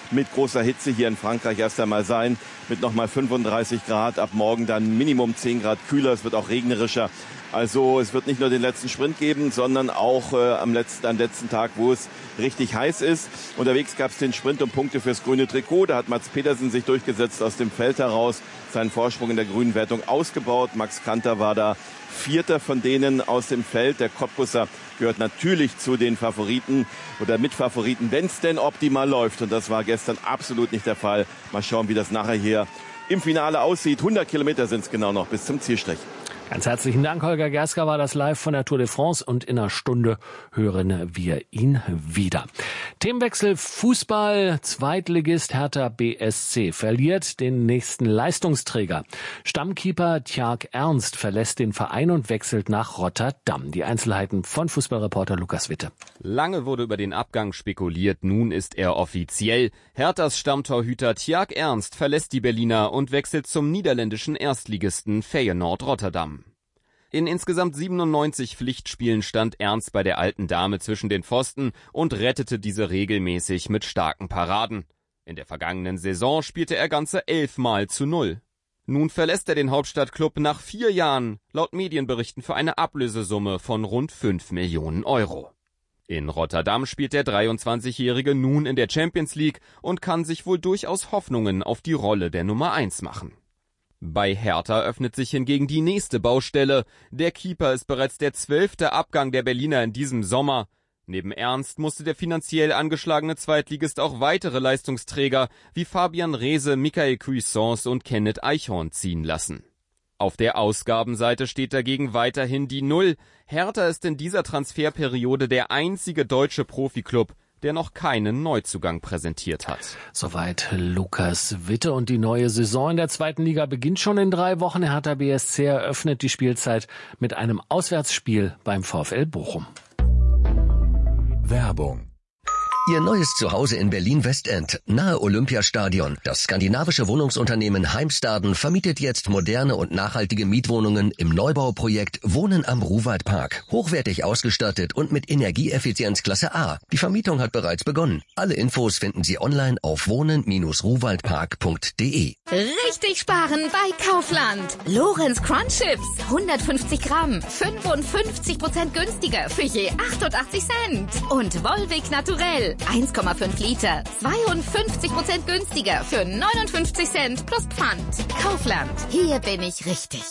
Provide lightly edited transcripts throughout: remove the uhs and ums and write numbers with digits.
mit großer Hitze hier in Frankreich erst einmal sein, mit nochmal 35 Grad, ab morgen dann Minimum 10 Grad kühler, es wird auch regnerischer. Also es wird nicht nur den letzten Sprint geben, sondern auch am letzten Tag, wo es richtig heiß ist. Unterwegs gab es den Sprint um Punkte fürs grüne Trikot. Da hat Mats Pedersen sich durchgesetzt aus dem Feld heraus, seinen Vorsprung in der grünen Wertung ausgebaut. Max Kanter war da Vierter von denen aus dem Feld. Der Cottbusser gehört natürlich zu den Favoriten oder Mitfavoriten, wenn es denn optimal läuft. Und das war gestern absolut nicht der Fall. Mal schauen, wie das nachher hier im Finale aussieht. 100 Kilometer sind es genau noch bis zum Zielstrich. Ganz herzlichen Dank, Holger Gerska war das live von der Tour de France und in einer Stunde hören wir ihn wieder. Themenwechsel Fußball, Zweitligist Hertha BSC verliert den nächsten Leistungsträger. Stammkeeper Tjark Ernst verlässt den Verein und wechselt nach Rotterdam. Die Einzelheiten von Fußballreporter Lukas Witte. Lange wurde über den Abgang spekuliert, nun ist er offiziell. Herthas Stammtorhüter Tjark Ernst verlässt die Berliner und wechselt zum niederländischen Erstligisten Feyenoord Rotterdam. In insgesamt 97 Pflichtspielen stand Ernst bei der alten Dame zwischen den Pfosten und rettete diese regelmäßig mit starken Paraden. In der vergangenen Saison spielte er ganze 11 Mal zu 0. Nun verlässt er den Hauptstadtklub nach 4 Jahren, laut Medienberichten für eine Ablösesumme von rund 5 Millionen Euro. In Rotterdam spielt der 23-Jährige nun in der Champions League und kann sich wohl durchaus Hoffnungen auf die Rolle der Nummer 1 machen. Bei Hertha öffnet sich hingegen die nächste Baustelle. Der Keeper ist bereits der 12. Abgang der Berliner in diesem Sommer. Neben Ernst musste der finanziell angeschlagene Zweitligist auch weitere Leistungsträger wie Fabian Reese, Michael Cuisance und Kenneth Eichhorn ziehen lassen. Auf der Ausgabenseite steht dagegen weiterhin die Null. Hertha ist in dieser Transferperiode der einzige deutsche Profiklub, der noch keinen Neuzugang präsentiert hat. Soweit Lukas Witte und die neue Saison in der zweiten Liga beginnt schon in 3 Wochen. Hertha BSC eröffnet die Spielzeit mit einem Auswärtsspiel beim VfL Bochum. Werbung. Ihr neues Zuhause in Berlin-Westend, nahe Olympiastadion. Das skandinavische Wohnungsunternehmen Heimstaden vermietet jetzt moderne und nachhaltige Mietwohnungen im Neubauprojekt Wohnen am Ruwaldpark. Hochwertig ausgestattet und mit Energieeffizienz Klasse A. Die Vermietung hat bereits begonnen. Alle Infos finden Sie online auf wohnen-ruwaldpark.de. Richtig sparen bei Kaufland. Lorenz Crunch Chips, 150 Gramm, 55% günstiger für je 88 Cent. Und Volvic Naturell, 1,5 Liter, 52% günstiger für 59 Cent plus Pfand. Kaufland, hier bin ich richtig.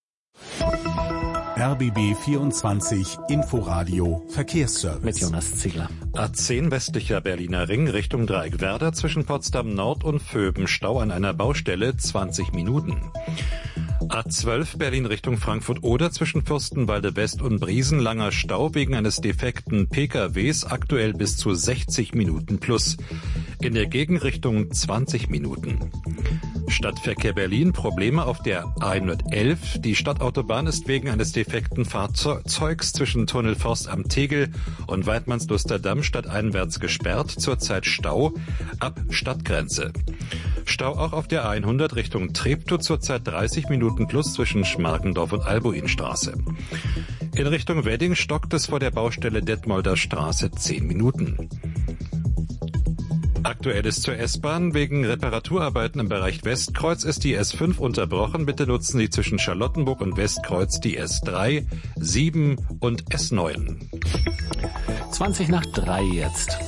RBB 24 Inforadio Verkehrsservice. Mit Jonas Ziegler. A10 westlicher Berliner Ring Richtung Dreieckwerder zwischen Potsdam Nord und Vöben. Stau an einer Baustelle 20 Minuten. A12 Berlin Richtung Frankfurt-Oder zwischen Fürstenwalde West und Briesen. Langer Stau wegen eines defekten PKWs, aktuell bis zu 60 Minuten plus. In der Gegenrichtung 20 Minuten. Stadtverkehr Berlin, Probleme auf der A111. Die Stadtautobahn ist wegen eines defekten Fahrzeugs zwischen Tunnel Forst am Tegel und Weidmannsluster Damm stadteinwärts gesperrt. Zurzeit Stau ab Stadtgrenze. Stau auch auf der A100 Richtung Treptow, zurzeit 30 Minuten plus zwischen Schmargendorf und Albuinstraße. In Richtung Wedding stockt es vor der Baustelle Detmolder Straße 10 Minuten. Aktuell ist zur S-Bahn. Wegen Reparaturarbeiten im Bereich Westkreuz ist die S5 unterbrochen. Bitte nutzen Sie zwischen Charlottenburg und Westkreuz die S3, 7 und S9. 20 nach 3 jetzt.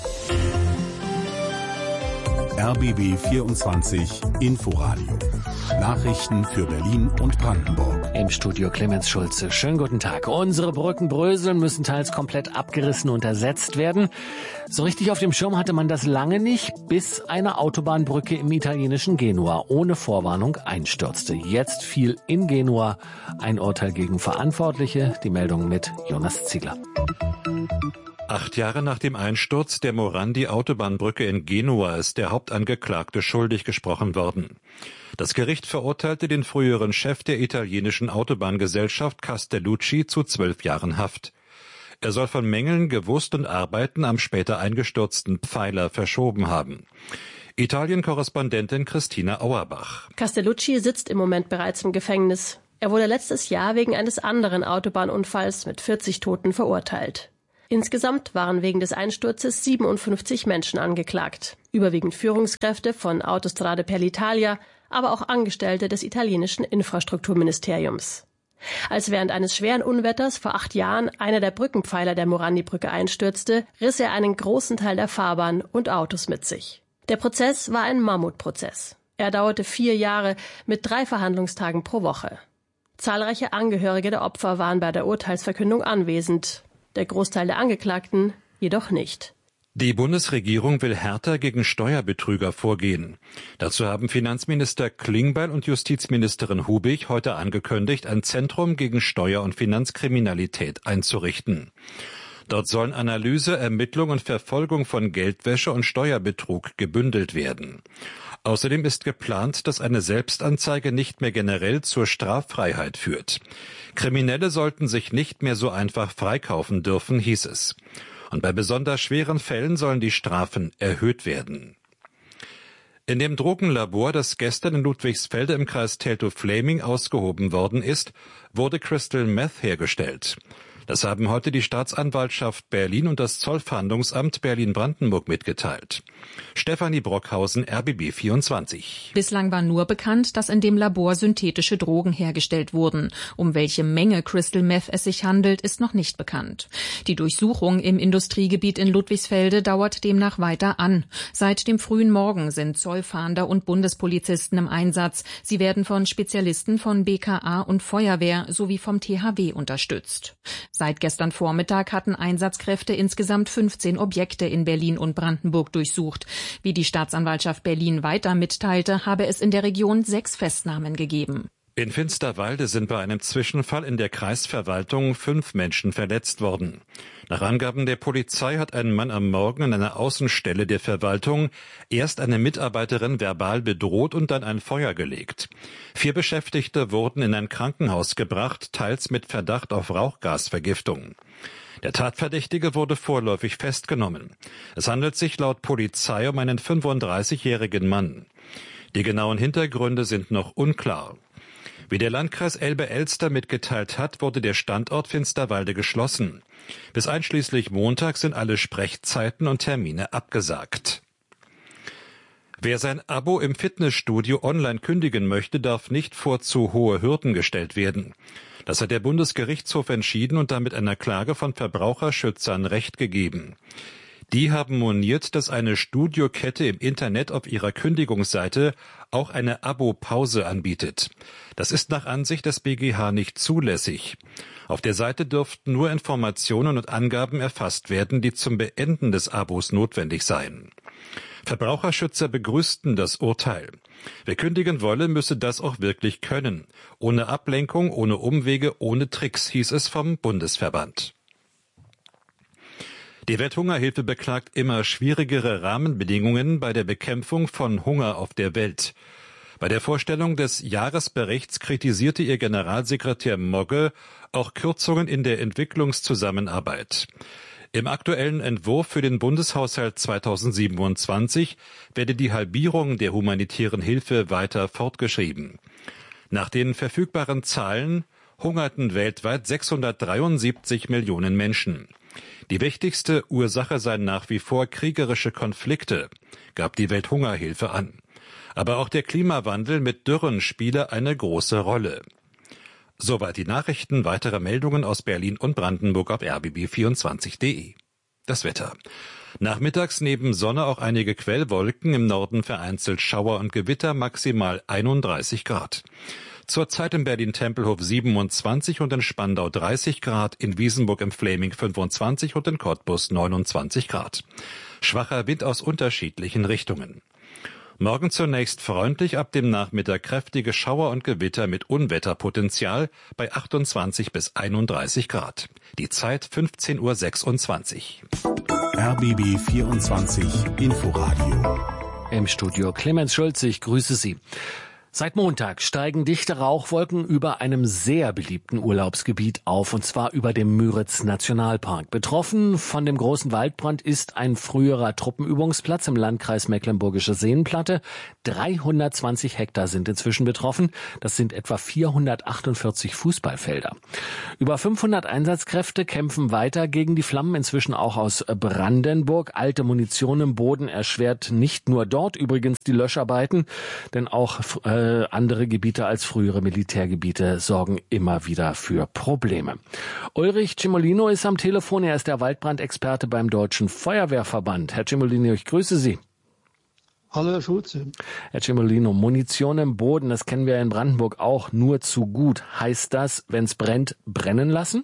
RBB 24 Inforadio. Nachrichten für Berlin und Brandenburg. Im Studio Clemens Schulze. Schönen guten Tag. Unsere Brücken bröseln, müssen teils komplett abgerissen und ersetzt werden. So richtig auf dem Schirm hatte man das lange nicht, bis eine Autobahnbrücke im italienischen Genua ohne Vorwarnung einstürzte. Jetzt fiel in Genua ein Urteil gegen Verantwortliche. Die Meldung mit Jonas Ziegler. 8 Jahre nach dem Einsturz der Morandi-Autobahnbrücke in Genua ist der Hauptangeklagte schuldig gesprochen worden. Das Gericht verurteilte den früheren Chef der italienischen Autobahngesellschaft Castellucci zu 12 Jahren Haft. Er soll von Mängeln gewusst und Arbeiten am später eingestürzten Pfeiler verschoben haben. Italien-Korrespondentin Christina Auerbach. Castellucci sitzt im Moment bereits im Gefängnis. Er wurde letztes Jahr wegen eines anderen Autobahnunfalls mit 40 Toten verurteilt. Insgesamt waren wegen des Einsturzes 57 Menschen angeklagt. Überwiegend Führungskräfte von Autostrade per l'Italia, aber auch Angestellte des italienischen Infrastrukturministeriums. Als während eines schweren Unwetters vor 8 Jahren einer der Brückenpfeiler der Morandi-Brücke einstürzte, riss er einen großen Teil der Fahrbahn und Autos mit sich. Der Prozess war ein Mammutprozess. Er dauerte 4 Jahre mit 3 Verhandlungstagen pro Woche. Zahlreiche Angehörige der Opfer waren bei der Urteilsverkündung anwesend. Der Großteil der Angeklagten jedoch nicht. Die Bundesregierung will härter gegen Steuerbetrüger vorgehen. Dazu haben Finanzminister Klingbeil und Justizministerin Hubig heute angekündigt, ein Zentrum gegen Steuer- und Finanzkriminalität einzurichten. Dort sollen Analyse, Ermittlung und Verfolgung von Geldwäsche und Steuerbetrug gebündelt werden. Außerdem ist geplant, dass eine Selbstanzeige nicht mehr generell zur Straffreiheit führt. Kriminelle sollten sich nicht mehr so einfach freikaufen dürfen, hieß es. Und bei besonders schweren Fällen sollen die Strafen erhöht werden. In dem Drogenlabor, das gestern in Ludwigsfelde im Kreis Teltow-Fläming ausgehoben worden ist, wurde Crystal Meth hergestellt. Das haben heute die Staatsanwaltschaft Berlin und das Zollfahndungsamt Berlin-Brandenburg mitgeteilt. Stefanie Brockhausen, RBB 24. Bislang war nur bekannt, dass in dem Labor synthetische Drogen hergestellt wurden. Um welche Menge Crystal Meth es sich handelt, ist noch nicht bekannt. Die Durchsuchung im Industriegebiet in Ludwigsfelde dauert demnach weiter an. Seit dem frühen Morgen sind Zollfahnder und Bundespolizisten im Einsatz. Sie werden von Spezialisten von BKA und Feuerwehr sowie vom THW unterstützt. Seit gestern Vormittag hatten Einsatzkräfte insgesamt 15 Objekte in Berlin und Brandenburg durchsucht. Wie die Staatsanwaltschaft Berlin weiter mitteilte, habe es in der Region 6 Festnahmen gegeben. In Finsterwalde sind bei einem Zwischenfall in der Kreisverwaltung 5 Menschen verletzt worden. Nach Angaben der Polizei hat ein Mann am Morgen an einer Außenstelle der Verwaltung erst eine Mitarbeiterin verbal bedroht und dann ein Feuer gelegt. 4 Beschäftigte wurden in ein Krankenhaus gebracht, teils mit Verdacht auf Rauchgasvergiftung. Der Tatverdächtige wurde vorläufig festgenommen. Es handelt sich laut Polizei um einen 35-jährigen Mann. Die genauen Hintergründe sind noch unklar. Wie der Landkreis Elbe-Elster mitgeteilt hat, wurde der Standort Finsterwalde geschlossen. Bis einschließlich Montag sind alle Sprechzeiten und Termine abgesagt. Wer sein Abo im Fitnessstudio online kündigen möchte, darf nicht vor zu hohe Hürden gestellt werden. Das hat der Bundesgerichtshof entschieden und damit einer Klage von Verbraucherschützern Recht gegeben. Die haben moniert, dass eine Studiokette im Internet auf ihrer Kündigungsseite auch eine Abo-Pause anbietet. Das ist nach Ansicht des BGH nicht zulässig. Auf der Seite dürften nur Informationen und Angaben erfasst werden, die zum Beenden des Abos notwendig seien. Verbraucherschützer begrüßten das Urteil. Wer kündigen wolle, müsse das auch wirklich können. Ohne Ablenkung, ohne Umwege, ohne Tricks, hieß es vom Bundesverband. Die Welthungerhilfe beklagt immer schwierigere Rahmenbedingungen bei der Bekämpfung von Hunger auf der Welt. Bei der Vorstellung des Jahresberichts kritisierte ihr Generalsekretär Mogge auch Kürzungen in der Entwicklungszusammenarbeit. Im aktuellen Entwurf für den Bundeshaushalt 2027 werde die Halbierung der humanitären Hilfe weiter fortgeschrieben. Nach den verfügbaren Zahlen hungerten weltweit 673 Millionen Menschen. Die wichtigste Ursache seien nach wie vor kriegerische Konflikte, gab die Welthungerhilfe an. Aber auch der Klimawandel mit Dürren spiele eine große Rolle. Soweit die Nachrichten. Weitere Meldungen aus Berlin und Brandenburg auf rbb24.de. Das Wetter. Nachmittags neben Sonne auch einige Quellwolken, im Norden vereinzelt Schauer und Gewitter, maximal 31 Grad. Zurzeit in Berlin-Tempelhof 27 und in Spandau 30 Grad, in Wiesenburg im Fläming 25 und in Cottbus 29 Grad. Schwacher Wind aus unterschiedlichen Richtungen. Morgen zunächst freundlich, ab dem Nachmittag kräftige Schauer und Gewitter mit Unwetterpotenzial bei 28 bis 31 Grad. Die Zeit 15:26 Uhr. RBB 24 Inforadio. Im Studio Clemens Schulz, ich grüße Sie. Seit Montag steigen dichte Rauchwolken über einem sehr beliebten Urlaubsgebiet auf, und zwar über dem Müritz-Nationalpark. Betroffen von dem großen Waldbrand ist ein früherer Truppenübungsplatz im Landkreis Mecklenburgische Seenplatte. 320 Hektar sind inzwischen betroffen. Das sind etwa 448 Fußballfelder. Über 500 Einsatzkräfte kämpfen weiter gegen die Flammen, inzwischen auch aus Brandenburg. Alte Munition im Boden erschwert nicht nur dort übrigens die Löscharbeiten, denn auch andere Gebiete als frühere Militärgebiete sorgen immer wieder für Probleme. Ulrich Cimolino ist am Telefon. Er ist der Waldbrandexperte beim Deutschen Feuerwehrverband. Herr Cimolino, ich grüße Sie. Hallo, Herr Schulze. Herr Cimolino, Munition im Boden, das kennen wir in Brandenburg auch nur zu gut. Heißt das, wenn es brennt, brennen lassen?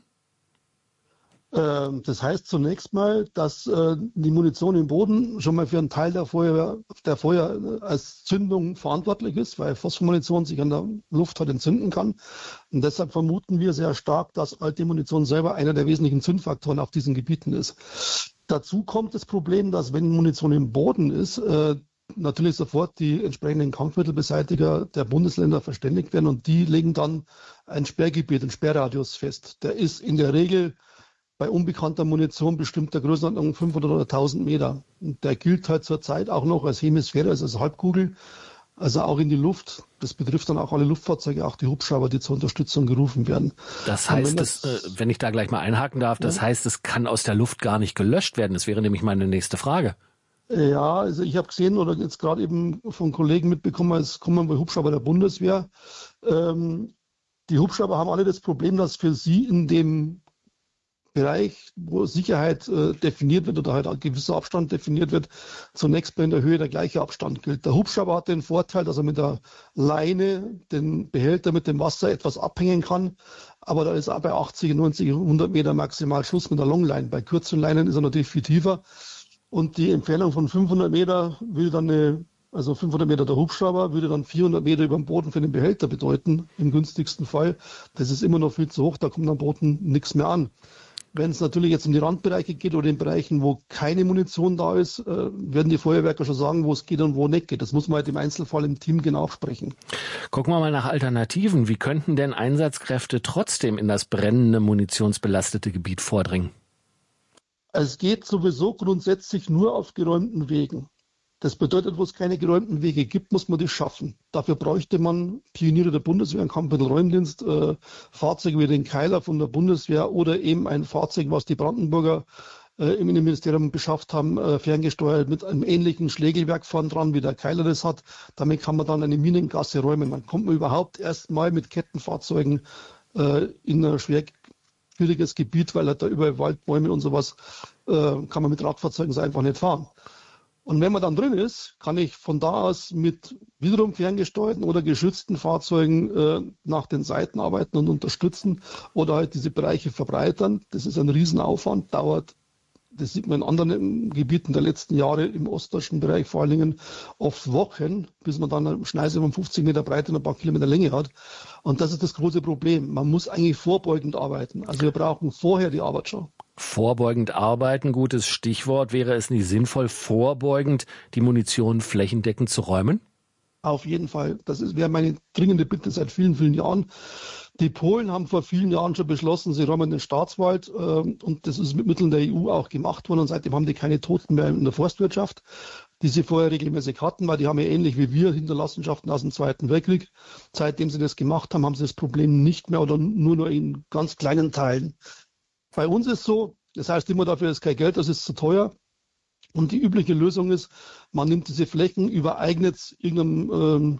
Das heißt zunächst mal, dass die Munition im Boden schon mal für einen Teil der Feuer als Zündung verantwortlich ist, weil Phosphormunition sich an der Luft halt entzünden kann. Und deshalb vermuten wir sehr stark, dass alte Munition selber einer der wesentlichen Zündfaktoren auf diesen Gebieten ist. Dazu kommt das Problem, dass wenn Munition im Boden ist, natürlich sofort die entsprechenden Kampfmittelbeseitiger der Bundesländer verständigt werden, und die legen dann ein Sperrgebiet, einen Sperrradius fest. Der ist in der Regel bei unbekannter Munition bestimmt der Größenordnung 500 oder 1000 Meter. Und der gilt halt zurzeit auch noch als Hemisphäre, also als Halbkugel, also auch in die Luft. Das betrifft dann auch alle Luftfahrzeuge, auch die Hubschrauber, die zur Unterstützung gerufen werden. Das heißt, wenn ich da gleich mal einhaken darf, das heißt, es kann aus der Luft gar nicht gelöscht werden. Das wäre nämlich meine nächste Frage. Ja, also ich habe gesehen oder jetzt gerade eben von Kollegen mitbekommen, es kommen wohl Hubschrauber der Bundeswehr. Die Hubschrauber haben alle das Problem, dass für sie in dem Bereich, wo Sicherheit definiert wird oder halt ein gewisser Abstand definiert wird, zunächst mal in der Höhe der gleiche Abstand gilt. Der Hubschrauber hat den Vorteil, dass er mit der Leine den Behälter mit dem Wasser etwas abhängen kann, aber da ist auch bei 80, 90, 100 Meter maximal Schluss mit der Longline. Bei kürzeren Leinen ist er natürlich viel tiefer, und die Entfernung von 500 Meter würde dann 500 Meter der Hubschrauber würde dann 400 Meter über dem Boden für den Behälter bedeuten, im günstigsten Fall. Das ist immer noch viel zu hoch, da kommt am Boden nichts mehr an. Wenn es natürlich jetzt um die Randbereiche geht oder in Bereichen, wo keine Munition da ist, werden die Feuerwerker schon sagen, wo es geht und wo nicht geht. Das muss man halt im Einzelfall im Team genau absprechen. Gucken wir mal nach Alternativen. Wie könnten denn Einsatzkräfte trotzdem in das brennende, munitionsbelastete Gebiet vordringen? Es geht sowieso grundsätzlich nur auf geräumten Wegen. Das bedeutet, wo es keine geräumten Wege gibt, muss man die schaffen. Dafür bräuchte man Pioniere der Bundeswehr, einen Kampfmittelräumdienst, Fahrzeuge wie den Keiler von der Bundeswehr oder eben ein Fahrzeug, was die Brandenburger im Innenministerium beschafft haben, ferngesteuert mit einem ähnlichen Schlägelwerk vorn dran, wie der Keiler das hat. Damit kann man dann eine Minengasse räumen. Dann kommt man überhaupt erst mal mit Kettenfahrzeugen in ein schwieriges Gebiet, weil halt da überall Waldbäume und sowas, kann man mit Radfahrzeugen so einfach nicht fahren. Und wenn man dann drin ist, kann ich von da aus mit wiederum ferngesteuerten oder geschützten Fahrzeugen nach den Seiten arbeiten und unterstützen oder halt diese Bereiche verbreitern. Das ist ein Riesenaufwand, dauert, das sieht man in anderen Gebieten der letzten Jahre im ostdeutschen Bereich vor allen Dingen oft Wochen, bis man dann eine Schneise von 50 Meter Breite und ein paar Kilometer Länge hat. Und das ist das große Problem. Man muss eigentlich vorbeugend arbeiten. Also wir brauchen vorher die Arbeit schon. Vorbeugend arbeiten, gutes Stichwort. Wäre es nicht sinnvoll, vorbeugend die Munition flächendeckend zu räumen? Auf jeden Fall. Das wäre meine dringende Bitte seit vielen, vielen Jahren. Die Polen haben vor vielen Jahren schon beschlossen, sie räumen den Staatswald, und das ist mit Mitteln der EU auch gemacht worden, und seitdem haben die keine Toten mehr in der Forstwirtschaft, die sie vorher regelmäßig hatten, weil die haben ja ähnlich wie wir Hinterlassenschaften aus dem Zweiten Weltkrieg. Seitdem sie das gemacht haben, haben sie das Problem nicht mehr oder nur in ganz kleinen Teilen. Bei uns ist so, das heißt immer, dafür ist kein Geld, das ist zu teuer. Und die übliche Lösung ist, man nimmt diese Flächen, übereignet irgendeinem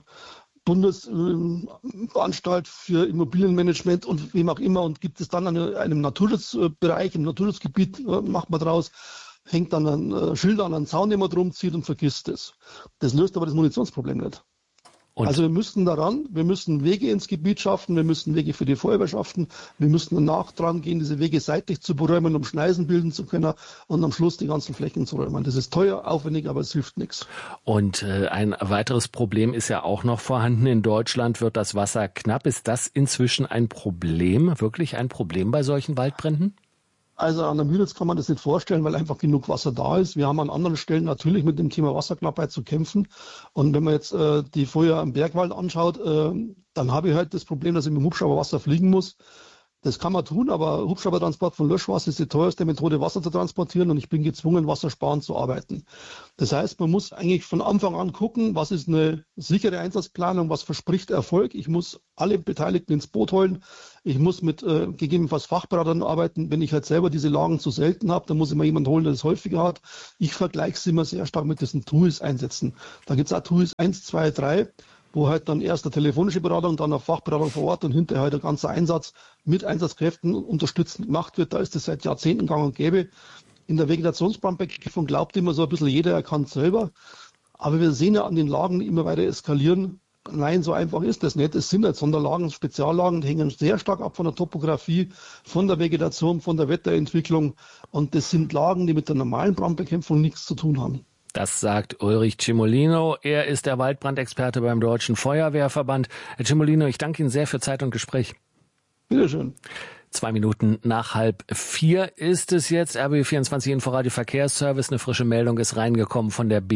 Bundesanstalt für Immobilienmanagement und wem auch immer und gibt es dann einem Naturschutzbereich, im Naturschutzgebiet macht man draus, hängt dann ein Schild an einen Zaun, den man drum zieht und vergisst es. Das löst aber das Munitionsproblem nicht. Und also wir müssen daran, wir müssen Wege ins Gebiet schaffen, wir müssen Wege für die Feuerwehr schaffen, wir müssen danach dran gehen, diese Wege seitlich zu beräumen, um Schneisen bilden zu können und am Schluss die ganzen Flächen zu räumen. Das ist teuer, aufwendig, aber es hilft nichts. Und ein weiteres Problem ist ja auch noch vorhanden. In Deutschland wird das Wasser knapp. Ist das inzwischen ein Problem, wirklich ein Problem bei solchen Waldbränden? Also an der Müritz kann man das nicht vorstellen, weil einfach genug Wasser da ist. Wir haben an anderen Stellen natürlich mit dem Thema Wasserknappheit zu kämpfen. Und wenn man jetzt die Feuer am Bergwald anschaut, dann habe ich halt das Problem, dass ich mit dem Hubschrauber Wasser fliegen muss. Das kann man tun, aber Hubschraubertransport von Löschwasser ist die teuerste Methode, Wasser zu transportieren, und ich bin gezwungen, wassersparend zu arbeiten. Das heißt, man muss eigentlich von Anfang an gucken, was ist eine sichere Einsatzplanung, was verspricht Erfolg. Ich muss alle Beteiligten ins Boot holen. Ich muss mit gegebenenfalls Fachberatern arbeiten. Wenn ich halt selber diese Lagen zu selten habe, dann muss ich mal jemanden holen, der das häufiger hat. Ich vergleiche es immer sehr stark mit diesen TUIs-Einsätzen. Da gibt es auch TUIs 1, 2, 3. Wo halt dann erst eine telefonische Beratung, dann eine Fachberatung vor Ort und hinterher halt der ganze Einsatz mit Einsatzkräften unterstützend gemacht wird. Da ist das seit Jahrzehnten gang und gäbe. In der Vegetationsbrandbekämpfung glaubt immer so ein bisschen jeder, er kann es selber. Aber wir sehen ja an den Lagen, die immer weiter eskalieren. Nein, so einfach ist das nicht. Es sind halt Sonderlagen, Speziallagen, die hängen sehr stark ab von der Topografie, von der Vegetation, von der Wetterentwicklung. Und das sind Lagen, die mit der normalen Brandbekämpfung nichts zu tun haben. Das sagt Ulrich Cimolino. Er ist der Waldbrandexperte beim Deutschen Feuerwehrverband. Herr Cimolino, ich danke Ihnen sehr für Zeit und Gespräch. Bitteschön. 2 Minuten nach 3:30 ist es jetzt. RBB24 Inforadio Verkehrsservice. Eine frische Meldung ist reingekommen von der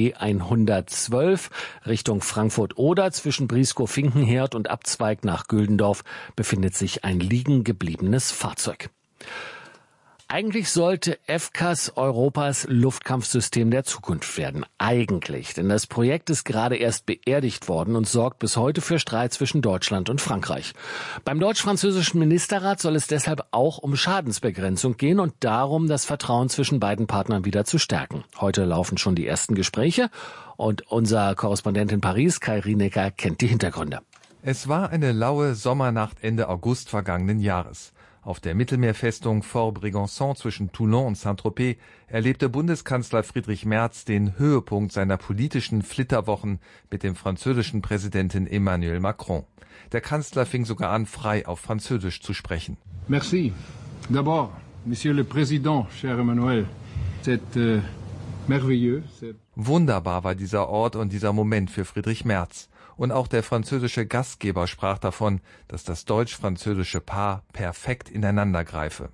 B112 Richtung Frankfurt-Oder. Zwischen Brieskow-Finkenherd und Abzweig nach Güldendorf befindet sich ein liegen gebliebenes Fahrzeug. Eigentlich sollte FCAS Europas Luftkampfsystem der Zukunft werden. Eigentlich. Denn das Projekt ist gerade erst beerdigt worden und sorgt bis heute für Streit zwischen Deutschland und Frankreich. Beim deutsch-französischen Ministerrat soll es deshalb auch um Schadensbegrenzung gehen und darum, das Vertrauen zwischen beiden Partnern wieder zu stärken. Heute laufen schon die ersten Gespräche und unser Korrespondent in Paris, Kai Rienecker, kennt die Hintergründe. Es war eine laue Sommernacht Ende August vergangenen Jahres. Auf der Mittelmeerfestung Fort Brégançon zwischen Toulon und Saint-Tropez erlebte Bundeskanzler Friedrich Merz den Höhepunkt seiner politischen Flitterwochen mit dem französischen Präsidenten Emmanuel Macron. Der Kanzler fing sogar an, frei auf Französisch zu sprechen. Merci. D'abord, Monsieur le Président, cher Emmanuel, c'est merveilleux. Wunderbar war dieser Ort und dieser Moment für Friedrich Merz. Und auch der französische Gastgeber sprach davon, dass das deutsch-französische Paar perfekt ineinander greife.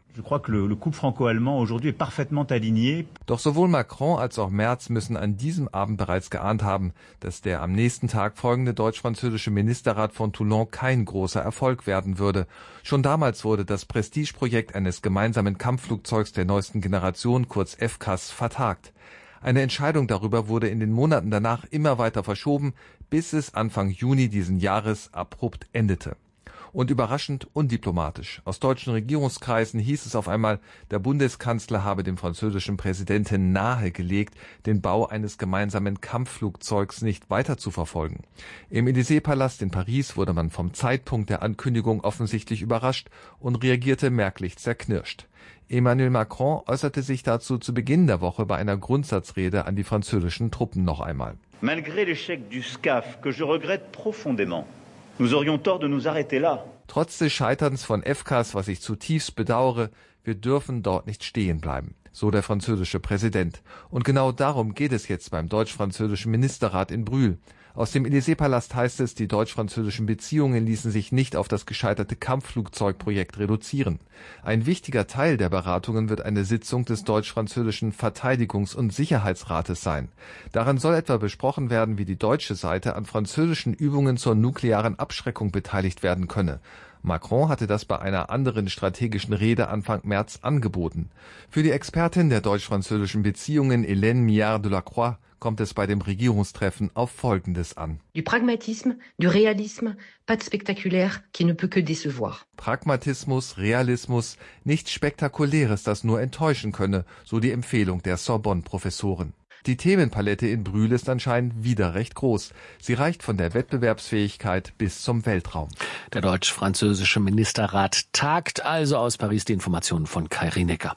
Doch sowohl Macron als auch Merz müssen an diesem Abend bereits geahnt haben, dass der am nächsten Tag folgende deutsch-französische Ministerrat von Toulon kein großer Erfolg werden würde. Schon damals wurde das Prestigeprojekt eines gemeinsamen Kampfflugzeugs der neuesten Generation, kurz FCAS, vertagt. Eine Entscheidung darüber wurde in den Monaten danach immer weiter verschoben, bis es Anfang Juni diesen Jahres abrupt endete. Und überraschend undiplomatisch. Aus deutschen Regierungskreisen hieß es auf einmal, der Bundeskanzler habe dem französischen Präsidenten nahegelegt, den Bau eines gemeinsamen Kampfflugzeugs nicht weiter zu verfolgen. Im Élysée-Palast in Paris wurde man vom Zeitpunkt der Ankündigung offensichtlich überrascht und reagierte merklich zerknirscht. Emmanuel Macron äußerte sich dazu zu Beginn der Woche bei einer Grundsatzrede an die französischen Truppen noch einmal. Malgré l'échec du SCAF, que je regrette profondément, nous aurions tort de nous arrêter là. Trotz des Scheiterns von FCAS, was ich zutiefst bedauere, wir dürfen dort nicht stehen bleiben, so der französische Präsident. Und genau darum geht es jetzt beim deutsch-französischen Ministerrat in Brühl. Aus dem Élysée-Palast heißt es, die deutsch-französischen Beziehungen ließen sich nicht auf das gescheiterte Kampfflugzeugprojekt reduzieren. Ein wichtiger Teil der Beratungen wird eine Sitzung des deutsch-französischen Verteidigungs- und Sicherheitsrates sein. Darin soll etwa besprochen werden, wie die deutsche Seite an französischen Übungen zur nuklearen Abschreckung beteiligt werden könne. Macron hatte das bei einer anderen strategischen Rede Anfang März angeboten. Für die Expertin der deutsch-französischen Beziehungen Hélène Millard-Delacroix kommt es bei dem Regierungstreffen auf Folgendes an. Du Pragmatisme, du Realisme, pas de spectaculaire qui ne peut que décevoir. Pragmatismus, Realismus, nichts Spektakuläres, das nur enttäuschen könne, so die Empfehlung der Sorbonne-Professoren. Die Themenpalette in Brühl ist anscheinend wieder recht groß. Sie reicht von der Wettbewerbsfähigkeit bis zum Weltraum. Der deutsch-französische Ministerrat tagt, also aus Paris die Informationen von Kai Rienecker.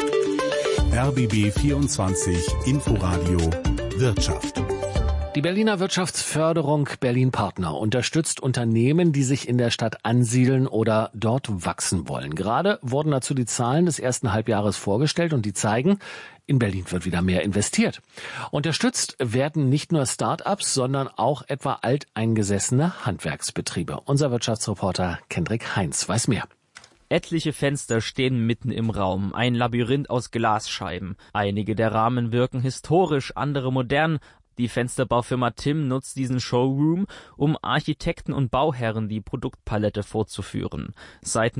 RBB 24 Inforadio Wirtschaft. Die Berliner Wirtschaftsförderung Berlin Partner unterstützt Unternehmen, die sich in der Stadt ansiedeln oder dort wachsen wollen. Gerade wurden dazu die Zahlen des ersten Halbjahres vorgestellt und die zeigen, in Berlin wird wieder mehr investiert. Unterstützt werden nicht nur Start-ups, sondern auch etwa alteingesessene Handwerksbetriebe. Unser Wirtschaftsreporter Kendrick Heinz weiß mehr. Etliche Fenster stehen mitten im Raum, ein Labyrinth aus Glasscheiben. Einige der Rahmen wirken historisch, andere modern. Die Fensterbaufirma Tim nutzt diesen Showroom, um Architekten und Bauherren die Produktpalette vorzuführen. Seit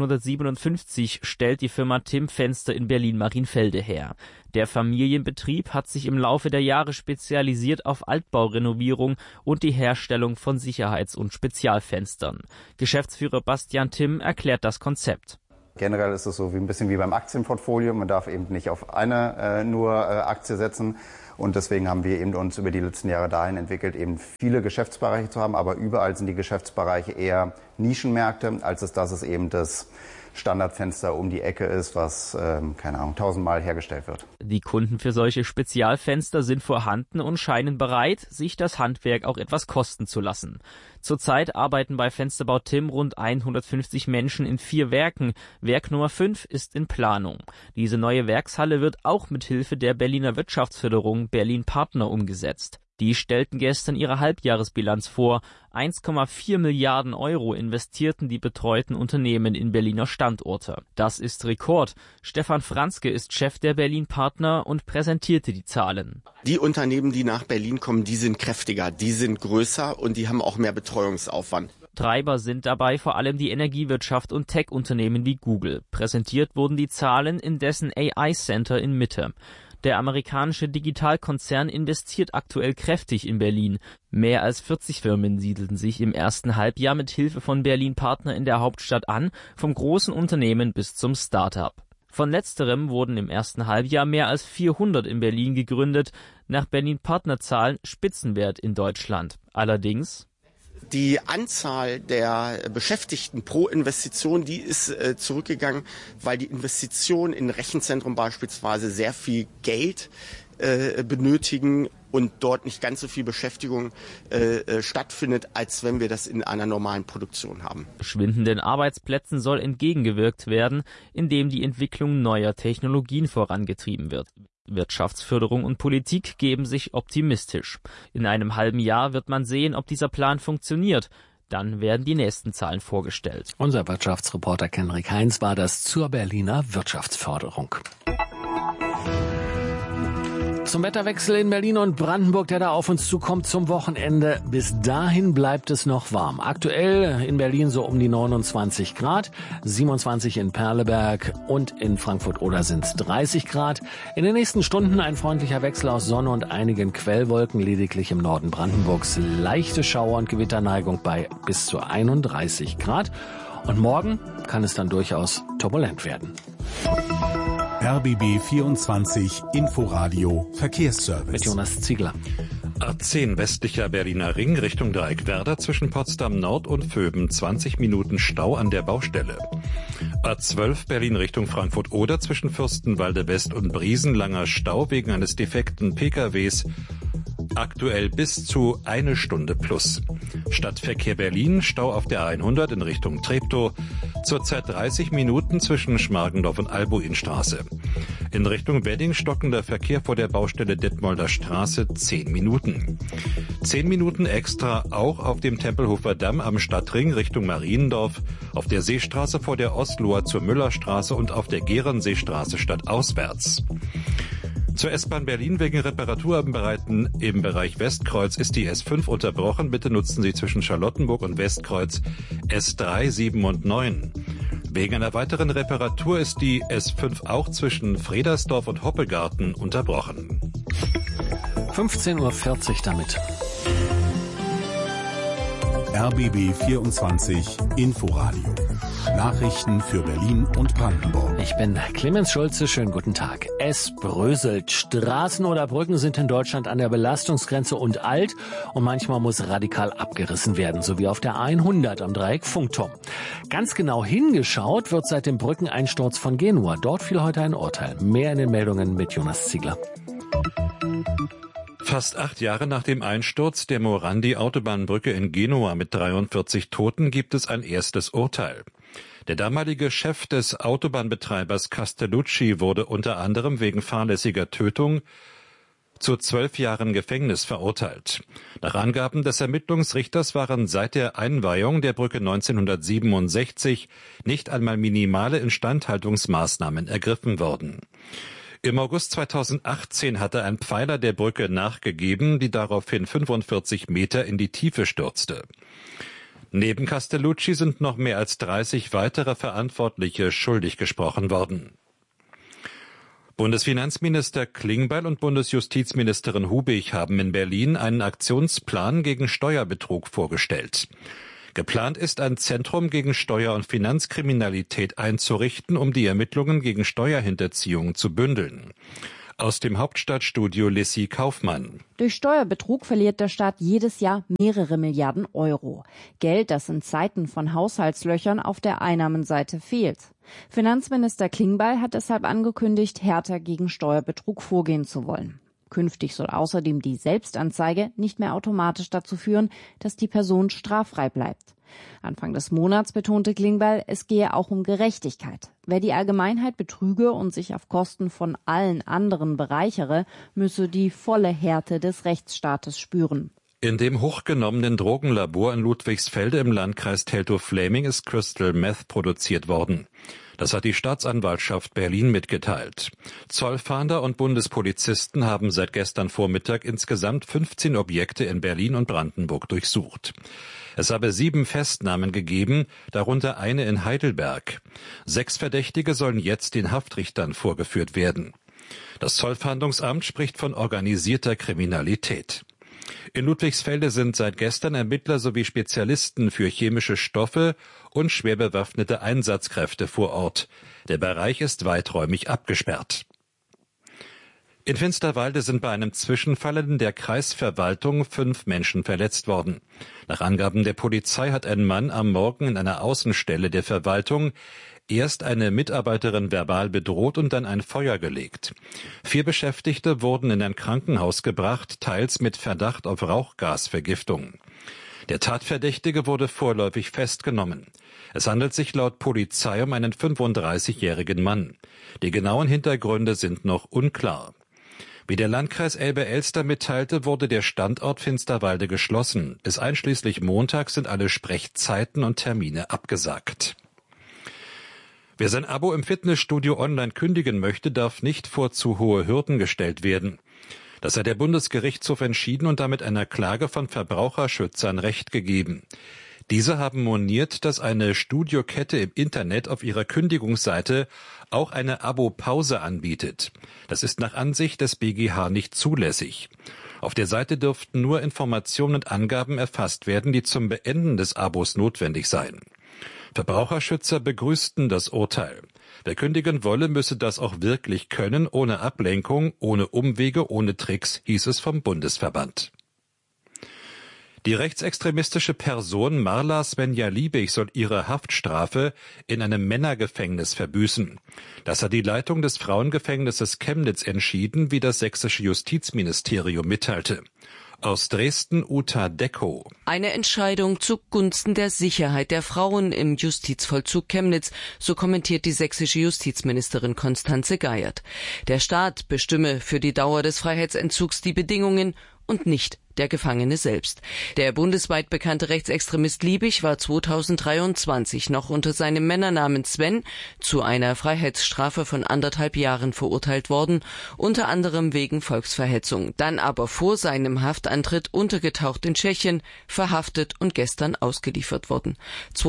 1957 stellt die Firma Tim Fenster in Berlin-Marienfelde her. Der Familienbetrieb hat sich im Laufe der Jahre spezialisiert auf Altbaurenovierung und die Herstellung von Sicherheits- und Spezialfenstern. Geschäftsführer Bastian Tim erklärt das Konzept. Generell ist es so ein bisschen wie beim Aktienportfolio. Man darf eben nicht auf eine nur Aktie setzen. Und deswegen haben wir eben uns über die letzten Jahre dahin entwickelt, eben viele Geschäftsbereiche zu haben. Aber überall sind die Geschäftsbereiche eher Nischenmärkte, als dass es eben das Standardfenster um die Ecke ist, was, 1000-mal hergestellt wird. Die Kunden für solche Spezialfenster sind vorhanden und scheinen bereit, sich das Handwerk auch etwas kosten zu lassen. Zurzeit arbeiten bei Fensterbau Tim rund 150 Menschen in 4 Werken. Werk Nummer 5 ist in Planung. Diese neue Werkshalle wird auch mit Hilfe der Berliner Wirtschaftsförderung Berlin Partner umgesetzt. Die stellten gestern ihre Halbjahresbilanz vor. 1,4 Milliarden Euro investierten die betreuten Unternehmen in Berliner Standorte. Das ist Rekord. Stefan Franzke ist Chef der Berlin Partner und präsentierte die Zahlen. Die Unternehmen, die nach Berlin kommen, die sind kräftiger, die sind größer und die haben auch mehr Betreuungsaufwand. Treiber sind dabei vor allem die Energiewirtschaft und Tech-Unternehmen wie Google. Präsentiert wurden die Zahlen in dessen AI Center in Mitte. Der amerikanische Digitalkonzern investiert aktuell kräftig in Berlin. Mehr als 40 Firmen siedelten sich im ersten Halbjahr mit Hilfe von Berlin Partner in der Hauptstadt an, vom großen Unternehmen bis zum Start-up. Von letzterem wurden im ersten Halbjahr mehr als 400 in Berlin gegründet, nach Berlin Partnerzahlen Spitzenwert in Deutschland. Allerdings die Anzahl der Beschäftigten pro Investition, die ist zurückgegangen, weil die Investitionen in Rechenzentren beispielsweise sehr viel Geld benötigen und dort nicht ganz so viel Beschäftigung stattfindet, als wenn wir das in einer normalen Produktion haben. Schwindenden Arbeitsplätzen soll entgegengewirkt werden, indem die Entwicklung neuer Technologien vorangetrieben wird. Wirtschaftsförderung und Politik geben sich optimistisch. In einem halben Jahr wird man sehen, ob dieser Plan funktioniert. Dann werden die nächsten Zahlen vorgestellt. Unser Wirtschaftsreporter Henrik Heinz war das zur Berliner Wirtschaftsförderung. Zum Wetterwechsel in Berlin und Brandenburg, der da auf uns zukommt zum Wochenende. Bis dahin bleibt es noch warm. Aktuell in Berlin so um die 29 Grad, 27 in Perleberg und in Frankfurt-Oder sind es 30 Grad. In den nächsten Stunden ein freundlicher Wechsel aus Sonne und einigen Quellwolken, lediglich im Norden Brandenburgs leichte Schauer- und Gewitterneigung bei bis zu 31 Grad. Und morgen kann es dann durchaus turbulent werden. RBB 24 Inforadio Verkehrsservice. Mit Jonas Ziegler. A10 westlicher Berliner Ring Richtung Dreieckwerder zwischen Potsdam Nord und Vöben 20 Minuten Stau an der Baustelle. A12 Berlin Richtung Frankfurt-Oder zwischen Fürstenwalde West und Briesen langer Stau wegen eines defekten PKWs. Aktuell bis zu 1 Stunde plus. Stadtverkehr Berlin, Stau auf der A100 in Richtung Treptow, zurzeit 30 Minuten zwischen Schmargendorf und Albuinstraße. In Richtung Wedding stockender Verkehr vor der Baustelle Detmolder Straße 10 Minuten. 10 Minuten extra auch auf dem Tempelhofer Damm am Stadtring Richtung Mariendorf, auf der Seestraße vor der Osloer zur Müllerstraße und auf der Gerenseestraße stadtauswärts. Zur S-Bahn Berlin wegen Reparaturarbeiten im Bereich Westkreuz ist die S5 unterbrochen. Bitte nutzen Sie zwischen Charlottenburg und Westkreuz S3, 7 und 9. Wegen einer weiteren Reparatur ist die S5 auch zwischen Fredersdorf und Hoppegarten unterbrochen. 15:40 Uhr damit. RBB 24 Inforadio. Nachrichten für Berlin und Brandenburg. Ich bin Clemens Schulze, schönen guten Tag. Es bröselt. Straßen oder Brücken sind in Deutschland an der Belastungsgrenze und alt und manchmal muss radikal abgerissen werden, so wie auf der 100 am Dreieck Funkturm. Ganz genau hingeschaut wird seit dem Brückeneinsturz von Genua. Dort fiel heute ein Urteil. Mehr in den Meldungen mit Jonas Ziegler. Fast 8 Jahre nach dem Einsturz der Morandi-Autobahnbrücke in Genua mit 43 Toten gibt es ein erstes Urteil. Der damalige Chef des Autobahnbetreibers Castellucci wurde unter anderem wegen fahrlässiger Tötung zu 12 Jahren Gefängnis verurteilt. Nach Angaben des Ermittlungsrichters waren seit der Einweihung der Brücke 1967 nicht einmal minimale Instandhaltungsmaßnahmen ergriffen worden. Im August 2018 hatte ein Pfeiler der Brücke nachgegeben, die daraufhin 45 Meter in die Tiefe stürzte. Neben Castellucci sind noch mehr als 30 weitere Verantwortliche schuldig gesprochen worden. Bundesfinanzminister Klingbeil und Bundesjustizministerin Hubig haben in Berlin einen Aktionsplan gegen Steuerbetrug vorgestellt. Geplant ist, ein Zentrum gegen Steuer- und Finanzkriminalität einzurichten, um die Ermittlungen gegen Steuerhinterziehung zu bündeln. Aus dem Hauptstadtstudio Lissy Kaufmann. Durch Steuerbetrug verliert der Staat jedes Jahr mehrere Milliarden Euro. Geld, das in Zeiten von Haushaltslöchern auf der Einnahmenseite fehlt. Finanzminister Klingbeil hat deshalb angekündigt, härter gegen Steuerbetrug vorgehen zu wollen. Künftig soll außerdem die Selbstanzeige nicht mehr automatisch dazu führen, dass die Person straffrei bleibt. Anfang des Monats betonte Klingbeil, es gehe auch um Gerechtigkeit. Wer die Allgemeinheit betrüge und sich auf Kosten von allen anderen bereichere, müsse die volle Härte des Rechtsstaates spüren. In dem hochgenommenen Drogenlabor in Ludwigsfelde im Landkreis Teltow-Fläming ist Crystal Meth produziert worden. Das hat die Staatsanwaltschaft Berlin mitgeteilt. Zollfahnder und Bundespolizisten haben seit gestern Vormittag insgesamt 15 Objekte in Berlin und Brandenburg durchsucht. Es habe 7 Festnahmen gegeben, darunter eine in Heidelberg. 6 Verdächtige sollen jetzt den Haftrichtern vorgeführt werden. Das Zollfahndungsamt spricht von organisierter Kriminalität. In Ludwigsfelde sind seit gestern Ermittler sowie Spezialisten für chemische Stoffe und schwer bewaffnete Einsatzkräfte vor Ort. Der Bereich ist weiträumig abgesperrt. In Finsterwalde sind bei einem Zwischenfall in der Kreisverwaltung 5 Menschen verletzt worden. Nach Angaben der Polizei hat ein Mann am Morgen in einer Außenstelle der Verwaltung erst eine Mitarbeiterin verbal bedroht und dann ein Feuer gelegt. 4 Beschäftigte wurden in ein Krankenhaus gebracht, teils mit Verdacht auf Rauchgasvergiftung. Der Tatverdächtige wurde vorläufig festgenommen. Es handelt sich laut Polizei um einen 35-jährigen Mann. Die genauen Hintergründe sind noch unklar. Wie der Landkreis Elbe-Elster mitteilte, wurde der Standort Finsterwalde geschlossen. Bis einschließlich Montag sind alle Sprechzeiten und Termine abgesagt. Wer sein Abo im Fitnessstudio online kündigen möchte, darf nicht vor zu hohe Hürden gestellt werden. Das hat der Bundesgerichtshof entschieden und damit einer Klage von Verbraucherschützern Recht gegeben. Diese haben moniert, dass eine Studiokette im Internet auf ihrer Kündigungsseite auch eine Abo-Pause anbietet. Das ist nach Ansicht des BGH nicht zulässig. Auf der Seite dürften nur Informationen und Angaben erfasst werden, die zum Beenden des Abos notwendig seien. Verbraucherschützer begrüßten das Urteil. Wer kündigen wolle, müsse das auch wirklich können, ohne Ablenkung, ohne Umwege, ohne Tricks, hieß es vom Bundesverband. Die rechtsextremistische Person Marla Svenja-Liebig soll ihre Haftstrafe in einem Männergefängnis verbüßen. Das hat die Leitung des Frauengefängnisses Chemnitz entschieden, wie das sächsische Justizministerium mitteilte. Aus Dresden Uta Decko. Eine Entscheidung zugunsten der Sicherheit der Frauen im Justizvollzug Chemnitz, so kommentiert die sächsische Justizministerin Constanze Geiert. Der Staat bestimme für die Dauer des Freiheitsentzugs die Bedingungen und nicht der Gefangene selbst. Der bundesweit bekannte Rechtsextremist Liebig war 2023 noch unter seinem Männernamen Sven zu einer Freiheitsstrafe von 1,5 Jahren verurteilt worden, unter anderem wegen Volksverhetzung, dann aber vor seinem Haftantritt untergetaucht in Tschechien, verhaftet und gestern ausgeliefert worden.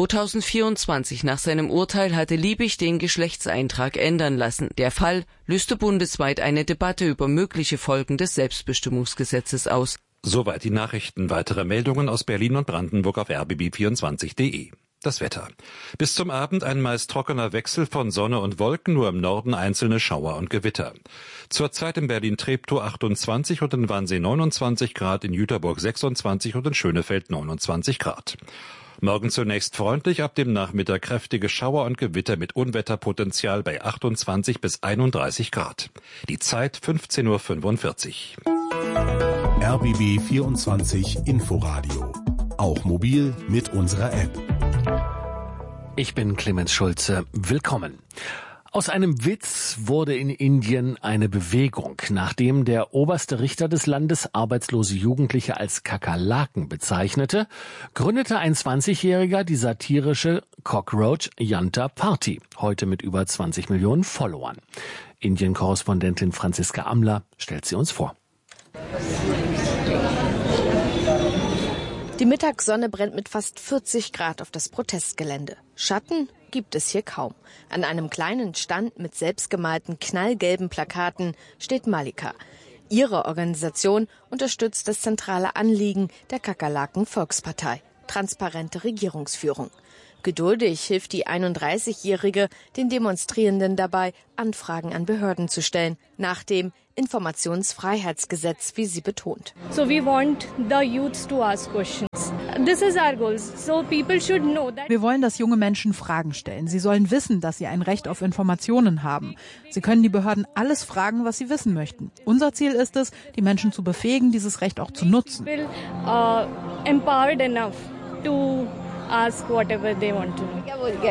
2024 nach seinem Urteil hatte Liebig den Geschlechtseintrag ändern lassen. Der Fall löste bundesweit eine Debatte über mögliche Folgen des Selbstbestimmungsgesetzes aus. Soweit die Nachrichten. Weitere Meldungen aus Berlin und Brandenburg auf rbb24.de. Das Wetter. Bis zum Abend ein meist trockener Wechsel von Sonne und Wolken, nur im Norden einzelne Schauer und Gewitter. Zurzeit in Berlin-Treptow 28 und in Wannsee 29 Grad, in Jüterburg 26 und in Schönefeld 29 Grad. Morgen zunächst freundlich, ab dem Nachmittag kräftige Schauer und Gewitter mit Unwetterpotenzial bei 28 bis 31 Grad. Die Zeit 15:45 Uhr. RBB 24 Inforadio. Auch mobil mit unserer App. Ich bin Clemens Schulze. Willkommen. Aus einem Witz wurde in Indien eine Bewegung, nachdem der oberste Richter des Landes arbeitslose Jugendliche als Kakerlaken bezeichnete, gründete ein 20-Jähriger die satirische Cockroach Janta Party, heute mit über 20 Millionen Followern. Indien-Korrespondentin Franziska Amler stellt sie uns vor. Die Mittagssonne brennt mit fast 40 Grad auf das Protestgelände. Schatten gibt es hier kaum. An einem kleinen Stand mit selbstgemalten knallgelben Plakaten steht Malika. Ihre Organisation unterstützt das zentrale Anliegen der Kakerlaken-Volkspartei: transparente Regierungsführung. Geduldig hilft die 31-Jährige den Demonstrierenden dabei, Anfragen an Behörden zu stellen, nach dem Informationsfreiheitsgesetz, wie sie betont. So we want the youths to ask questions. This is our goal. So people should know that. Wir wollen, dass junge Menschen Fragen stellen. Sie sollen wissen, dass sie ein Recht auf Informationen haben. Sie können die Behörden alles fragen, was sie wissen möchten. Unser Ziel ist es, die Menschen zu befähigen, dieses Recht auch zu nutzen. Empowered enough to ask whatever they want to know.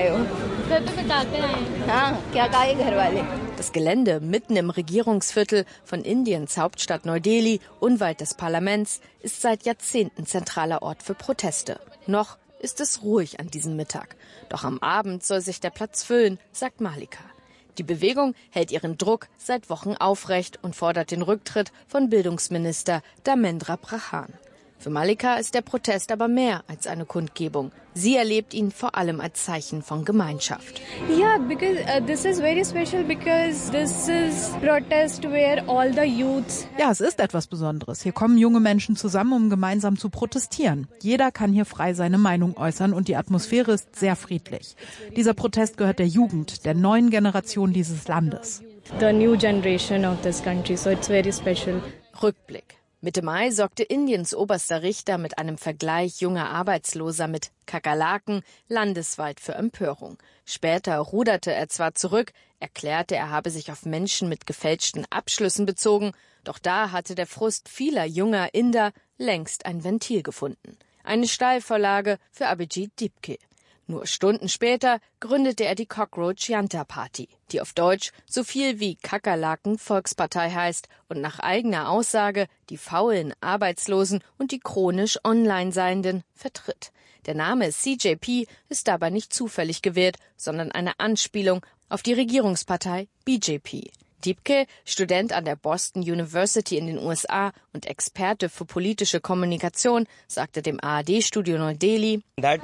Das Gelände mitten im Regierungsviertel von Indiens Hauptstadt Neu-Delhi, unweit des Parlaments, ist seit Jahrzehnten zentraler Ort für Proteste. Noch ist es ruhig an diesem Mittag. Doch am Abend soll sich der Platz füllen, sagt Malika. Die Bewegung hält ihren Druck seit Wochen aufrecht und fordert den Rücktritt von Bildungsminister Dharmendra Pradhan. Für Malika ist der Protest aber mehr als eine Kundgebung. Sie erlebt ihn vor allem als Zeichen von Gemeinschaft. Yeah, because this is very special because this is protest where all the youths. Ja, es ist etwas Besonderes. Hier kommen junge Menschen zusammen, um gemeinsam zu protestieren. Jeder kann hier frei seine Meinung äußern und die Atmosphäre ist sehr friedlich. Dieser Protest gehört der Jugend, der neuen Generation dieses Landes. The new generation of this country, so it's very special. Rückblick. Mitte Mai sorgte Indiens oberster Richter mit einem Vergleich junger Arbeitsloser mit Kakerlaken landesweit für Empörung. Später ruderte er zwar zurück, erklärte, er habe sich auf Menschen mit gefälschten Abschlüssen bezogen, doch da hatte der Frust vieler junger Inder längst ein Ventil gefunden. Eine Steilvorlage für Abhijit Dipke. Nur Stunden später gründete er die Cockroach Janta Party, die auf Deutsch so viel wie Kakerlaken-Volkspartei heißt und nach eigener Aussage die faulen Arbeitslosen und die chronisch Online-Seienden vertritt. Der Name CJP ist dabei nicht zufällig gewählt, sondern eine Anspielung auf die Regierungspartei BJP. Dipke, Student an der Boston University in den USA und Experte für politische Kommunikation, sagte dem ARD-Studio Neu-Delhi: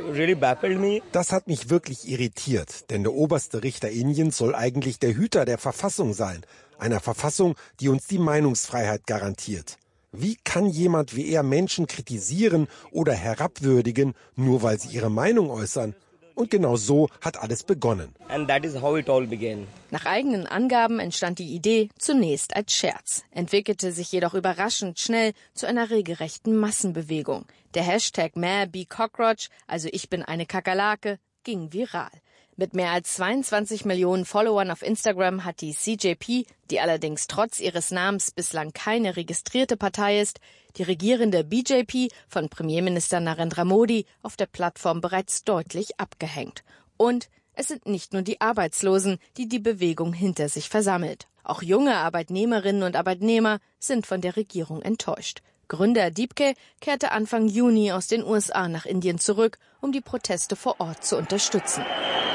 Das hat mich wirklich irritiert, denn der oberste Richter Indiens soll eigentlich der Hüter der Verfassung sein, einer Verfassung, die uns die Meinungsfreiheit garantiert. Wie kann jemand wie er Menschen kritisieren oder herabwürdigen, nur weil sie ihre Meinung äußern? Und genau so hat alles begonnen. Nach eigenen Angaben entstand die Idee zunächst als Scherz, entwickelte sich jedoch überraschend schnell zu einer regelrechten Massenbewegung. Der Hashtag #MeBeCockroach, also ich bin eine Kakerlake, ging viral. Mit mehr als 22 Millionen Followern auf Instagram hat die CJP, die allerdings trotz ihres Namens bislang keine registrierte Partei ist, die regierende BJP von Premierminister Narendra Modi auf der Plattform bereits deutlich abgehängt. Und es sind nicht nur die Arbeitslosen, die die Bewegung hinter sich versammelt. Auch junge Arbeitnehmerinnen und Arbeitnehmer sind von der Regierung enttäuscht. Gründer Dipke kehrte Anfang Juni aus den USA nach Indien zurück, um die Proteste vor Ort zu unterstützen.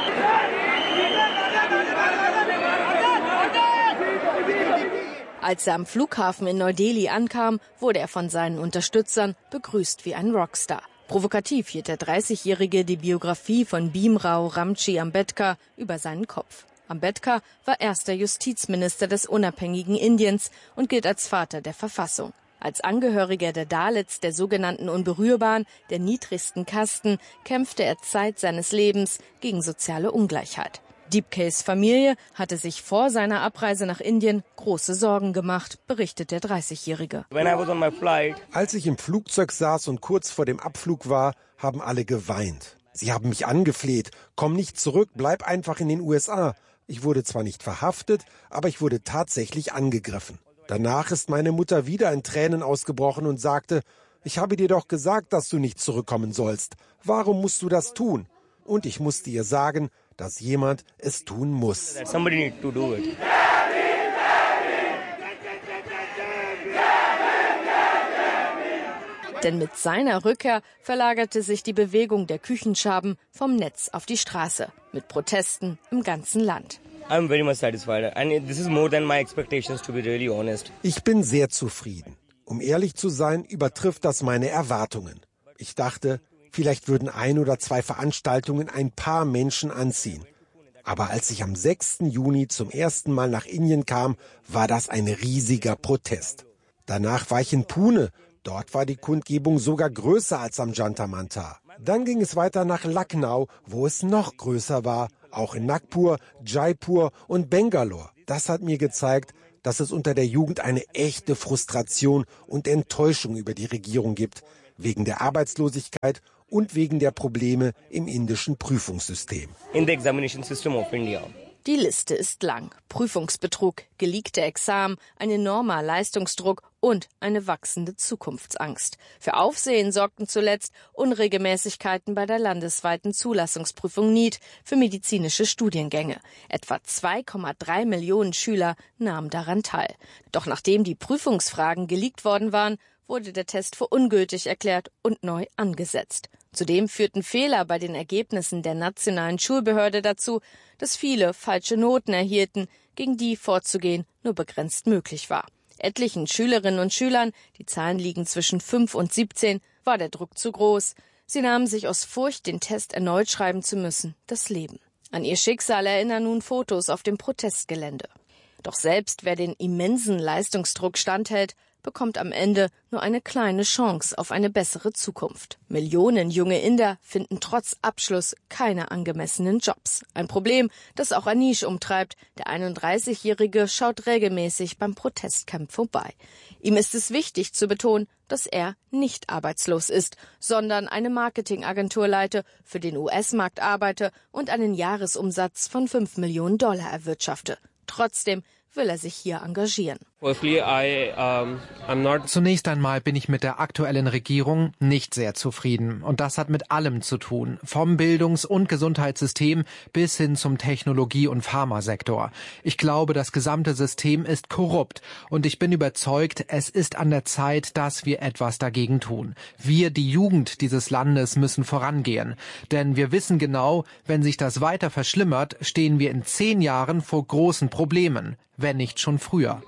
Als er am Flughafen in Neu-Delhi ankam, wurde er von seinen Unterstützern begrüßt wie ein Rockstar. Provokativ hielt der 30-Jährige die Biografie von Bhimrao Ramji Ambedkar über seinen Kopf. Ambedkar war erster Justizminister des unabhängigen Indiens und gilt als Vater der Verfassung. Als Angehöriger der Dalits, der sogenannten Unberührbaren, der niedrigsten Kasten, kämpfte er Zeit seines Lebens gegen soziale Ungleichheit. Dipkes Familie hatte sich vor seiner Abreise nach Indien große Sorgen gemacht, berichtet der 30-Jährige. Als ich im Flugzeug saß und kurz vor dem Abflug war, haben alle geweint. Sie haben mich angefleht, komm nicht zurück, bleib einfach in den USA. Ich wurde zwar nicht verhaftet, aber ich wurde tatsächlich angegriffen. Danach ist meine Mutter wieder in Tränen ausgebrochen und sagte, ich habe dir doch gesagt, dass du nicht zurückkommen sollst. Warum musst du das tun? Und ich musste ihr sagen, dass jemand es tun muss. Denn mit seiner Rückkehr verlagerte sich die Bewegung der Küchenschaben vom Netz auf die Straße, mit Protesten im ganzen Land. Ich bin sehr zufrieden. Um ehrlich zu sein, übertrifft das meine Erwartungen. Ich dachte, vielleicht würden 1 oder 2 Veranstaltungen ein paar Menschen anziehen. Aber als ich am 6. Juni zum ersten Mal nach Indien kam, war das ein riesiger Protest. Danach war ich in Pune. Dort war die Kundgebung sogar größer als am Jantar Mantar. Dann ging es weiter nach Lucknow, wo es noch größer war. Auch in Nagpur, Jaipur und Bangalore. Das hat mir gezeigt, dass es unter der Jugend eine echte Frustration und Enttäuschung über die Regierung gibt. Wegen der Arbeitslosigkeit und wegen der Probleme im indischen Prüfungssystem. Die Liste ist lang. Prüfungsbetrug, geleakte Examen, ein enormer Leistungsdruck und eine wachsende Zukunftsangst. Für Aufsehen sorgten zuletzt Unregelmäßigkeiten bei der landesweiten Zulassungsprüfung NEET für medizinische Studiengänge. Etwa 2,3 Millionen Schüler nahmen daran teil. Doch nachdem die Prüfungsfragen geleakt worden waren, wurde der Test für ungültig erklärt und neu angesetzt. Zudem führten Fehler bei den Ergebnissen der nationalen Schulbehörde dazu, dass viele falsche Noten erhielten, gegen die vorzugehen nur begrenzt möglich war. Etlichen Schülerinnen und Schülern, die Zahlen liegen zwischen 5 und 17, war der Druck zu groß. Sie nahmen sich aus Furcht, den Test erneut schreiben zu müssen, das Leben. An ihr Schicksal erinnern nun Fotos auf dem Protestgelände. Doch selbst wer den immensen Leistungsdruck standhält, bekommt am Ende nur eine kleine Chance auf eine bessere Zukunft. Millionen junge Inder finden trotz Abschluss keine angemessenen Jobs. Ein Problem, das auch Anish umtreibt. Der 31-Jährige schaut regelmäßig beim Protestcamp vorbei. Ihm ist es wichtig zu betonen, dass er nicht arbeitslos ist, sondern eine Marketingagentur leite, für den US-Markt arbeite und einen Jahresumsatz von $5 Millionen erwirtschafte. Trotzdem will er sich hier engagieren. Zunächst einmal bin ich mit der aktuellen Regierung nicht sehr zufrieden. Und das hat mit allem zu tun. Vom Bildungs- und Gesundheitssystem bis hin zum Technologie- und Pharmasektor. Ich glaube, das gesamte System ist korrupt. Und ich bin überzeugt, es ist an der Zeit, dass wir etwas dagegen tun. Wir, die Jugend dieses Landes, müssen vorangehen. Denn wir wissen genau, wenn sich das weiter verschlimmert, stehen wir in 10 Jahren vor großen Problemen. Wenn nicht schon früher.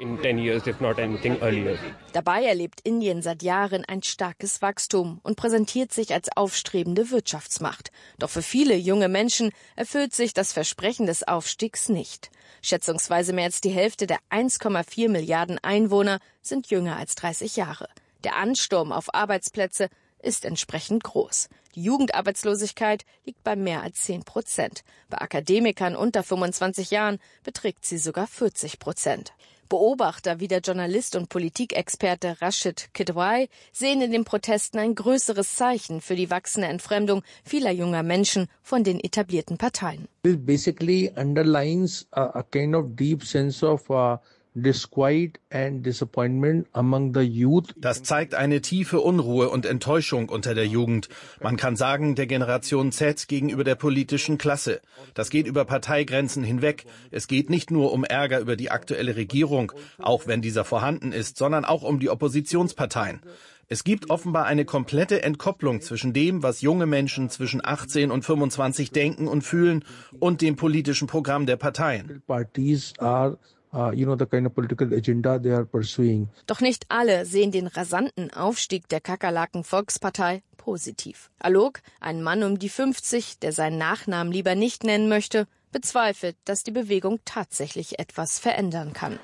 Dabei erlebt Indien seit Jahren ein starkes Wachstum und präsentiert sich als aufstrebende Wirtschaftsmacht. Doch für viele junge Menschen erfüllt sich das Versprechen des Aufstiegs nicht. Schätzungsweise mehr als die Hälfte der 1,4 Milliarden Einwohner sind jünger als 30 Jahre. Der Ansturm auf Arbeitsplätze ist entsprechend groß. Die Jugendarbeitslosigkeit liegt bei mehr als 10%. Bei Akademikern unter 25 Jahren beträgt sie sogar 40%. Beobachter wie der Journalist und Politikexperte Rashid Kidwai sehen in den Protesten ein größeres Zeichen für die wachsende Entfremdung vieler junger Menschen von den etablierten Parteien. It basically underlines a kind of deep sense of disquiet and disappointment among the youth. Das zeigt eine tiefe Unruhe und Enttäuschung unter der Jugend. Man kann sagen, der Generation Z gegenüber der politischen Klasse. Das geht über Parteigrenzen hinweg. Es geht nicht nur um Ärger über die aktuelle Regierung, auch wenn dieser vorhanden ist, sondern auch um die Oppositionsparteien. Es gibt offenbar eine komplette Entkopplung zwischen dem, was junge Menschen zwischen 18 und 25 denken und fühlen, und dem politischen Programm der Parteien. The kind of political agenda they are pursuing. Doch nicht alle sehen den rasanten Aufstieg der Kakerlaken-Volkspartei positiv. Alok, ein Mann um die 50, der seinen Nachnamen lieber nicht nennen möchte, bezweifelt, dass die Bewegung tatsächlich etwas verändern kann.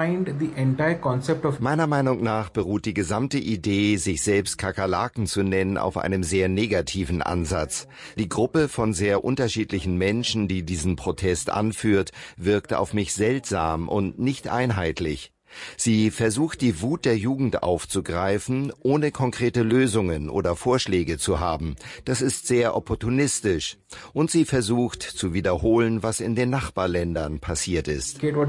Meiner Meinung nach beruht die gesamte Idee, sich selbst Kakerlaken zu nennen, auf einem sehr negativen Ansatz. Die Gruppe von sehr unterschiedlichen Menschen, die diesen Protest anführt, wirkte auf mich seltsam und nicht einheitlich. Sie versucht, die Wut der Jugend aufzugreifen, ohne konkrete Lösungen oder Vorschläge zu haben. Das ist sehr opportunistisch. Und sie versucht zu wiederholen, was in den Nachbarländern passiert ist. Er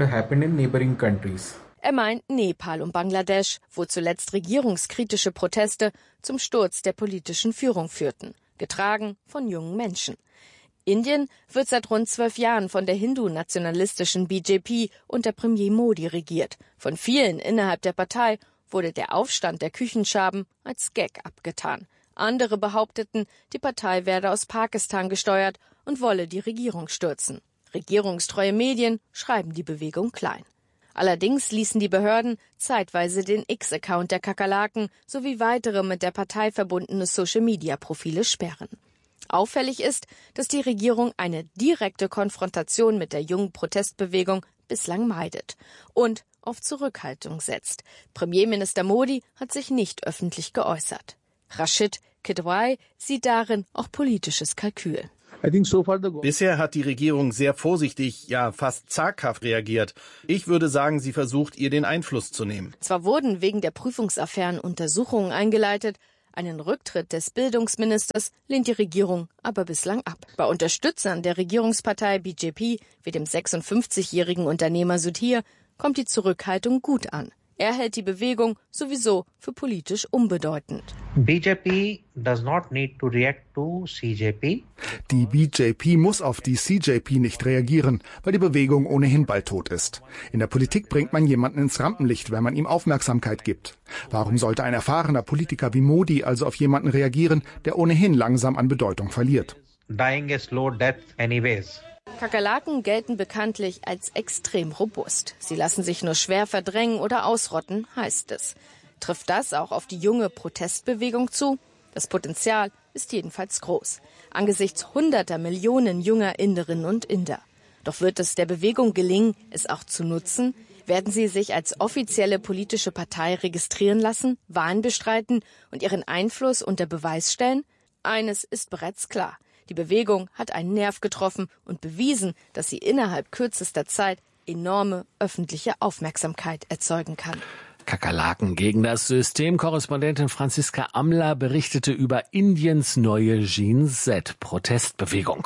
meint Nepal und Bangladesch, wo zuletzt regierungskritische Proteste zum Sturz der politischen Führung führten, getragen von jungen Menschen. Indien wird seit rund 12 Jahren von der hindu-nationalistischen BJP unter Premier Modi regiert. Von vielen innerhalb der Partei wurde der Aufstand der Küchenschaben als Gag abgetan. Andere behaupteten, die Partei werde aus Pakistan gesteuert und wolle die Regierung stürzen. Regierungstreue Medien schreiben die Bewegung klein. Allerdings ließen die Behörden zeitweise den X-Account der Kakerlaken sowie weitere mit der Partei verbundene Social-Media-Profile sperren. Auffällig ist, dass die Regierung eine direkte Konfrontation mit der jungen Protestbewegung bislang meidet und auf Zurückhaltung setzt. Premierminister Modi hat sich nicht öffentlich geäußert. Rashid Kedwai sieht darin auch politisches Kalkül. Bisher hat die Regierung sehr vorsichtig, ja fast zaghaft reagiert. Ich würde sagen, sie versucht, ihr den Einfluss zu nehmen. Zwar wurden wegen der Prüfungsaffären Untersuchungen eingeleitet, einen Rücktritt des Bildungsministers lehnt die Regierung aber bislang ab. Bei Unterstützern der Regierungspartei BJP, wie dem 56-jährigen Unternehmer Sudhir, kommt die Zurückhaltung gut an. Er hält die Bewegung sowieso für politisch unbedeutend. BJP does not need to react to CJP. Die BJP muss auf die CJP nicht reagieren, weil die Bewegung ohnehin bald tot ist. In der Politik bringt man jemanden ins Rampenlicht, wenn man ihm Aufmerksamkeit gibt. Warum sollte ein erfahrener Politiker wie Modi also auf jemanden reagieren, der ohnehin langsam an Bedeutung verliert? Dying a slow death anyways. Kakerlaken gelten bekanntlich als extrem robust. Sie lassen sich nur schwer verdrängen oder ausrotten, heißt es. Trifft das auch auf die junge Protestbewegung zu? Das Potenzial ist jedenfalls groß. Angesichts hunderter Millionen junger Inderinnen und Inder. Doch wird es der Bewegung gelingen, es auch zu nutzen? Werden sie sich als offizielle politische Partei registrieren lassen, Wahlen bestreiten und ihren Einfluss unter Beweis stellen? Eines ist bereits klar. Die Bewegung hat einen Nerv getroffen und bewiesen, dass sie innerhalb kürzester Zeit enorme öffentliche Aufmerksamkeit erzeugen kann. Kakerlaken gegen das System. Korrespondentin Franziska Amler berichtete über Indiens neue Gen Z-Protestbewegung.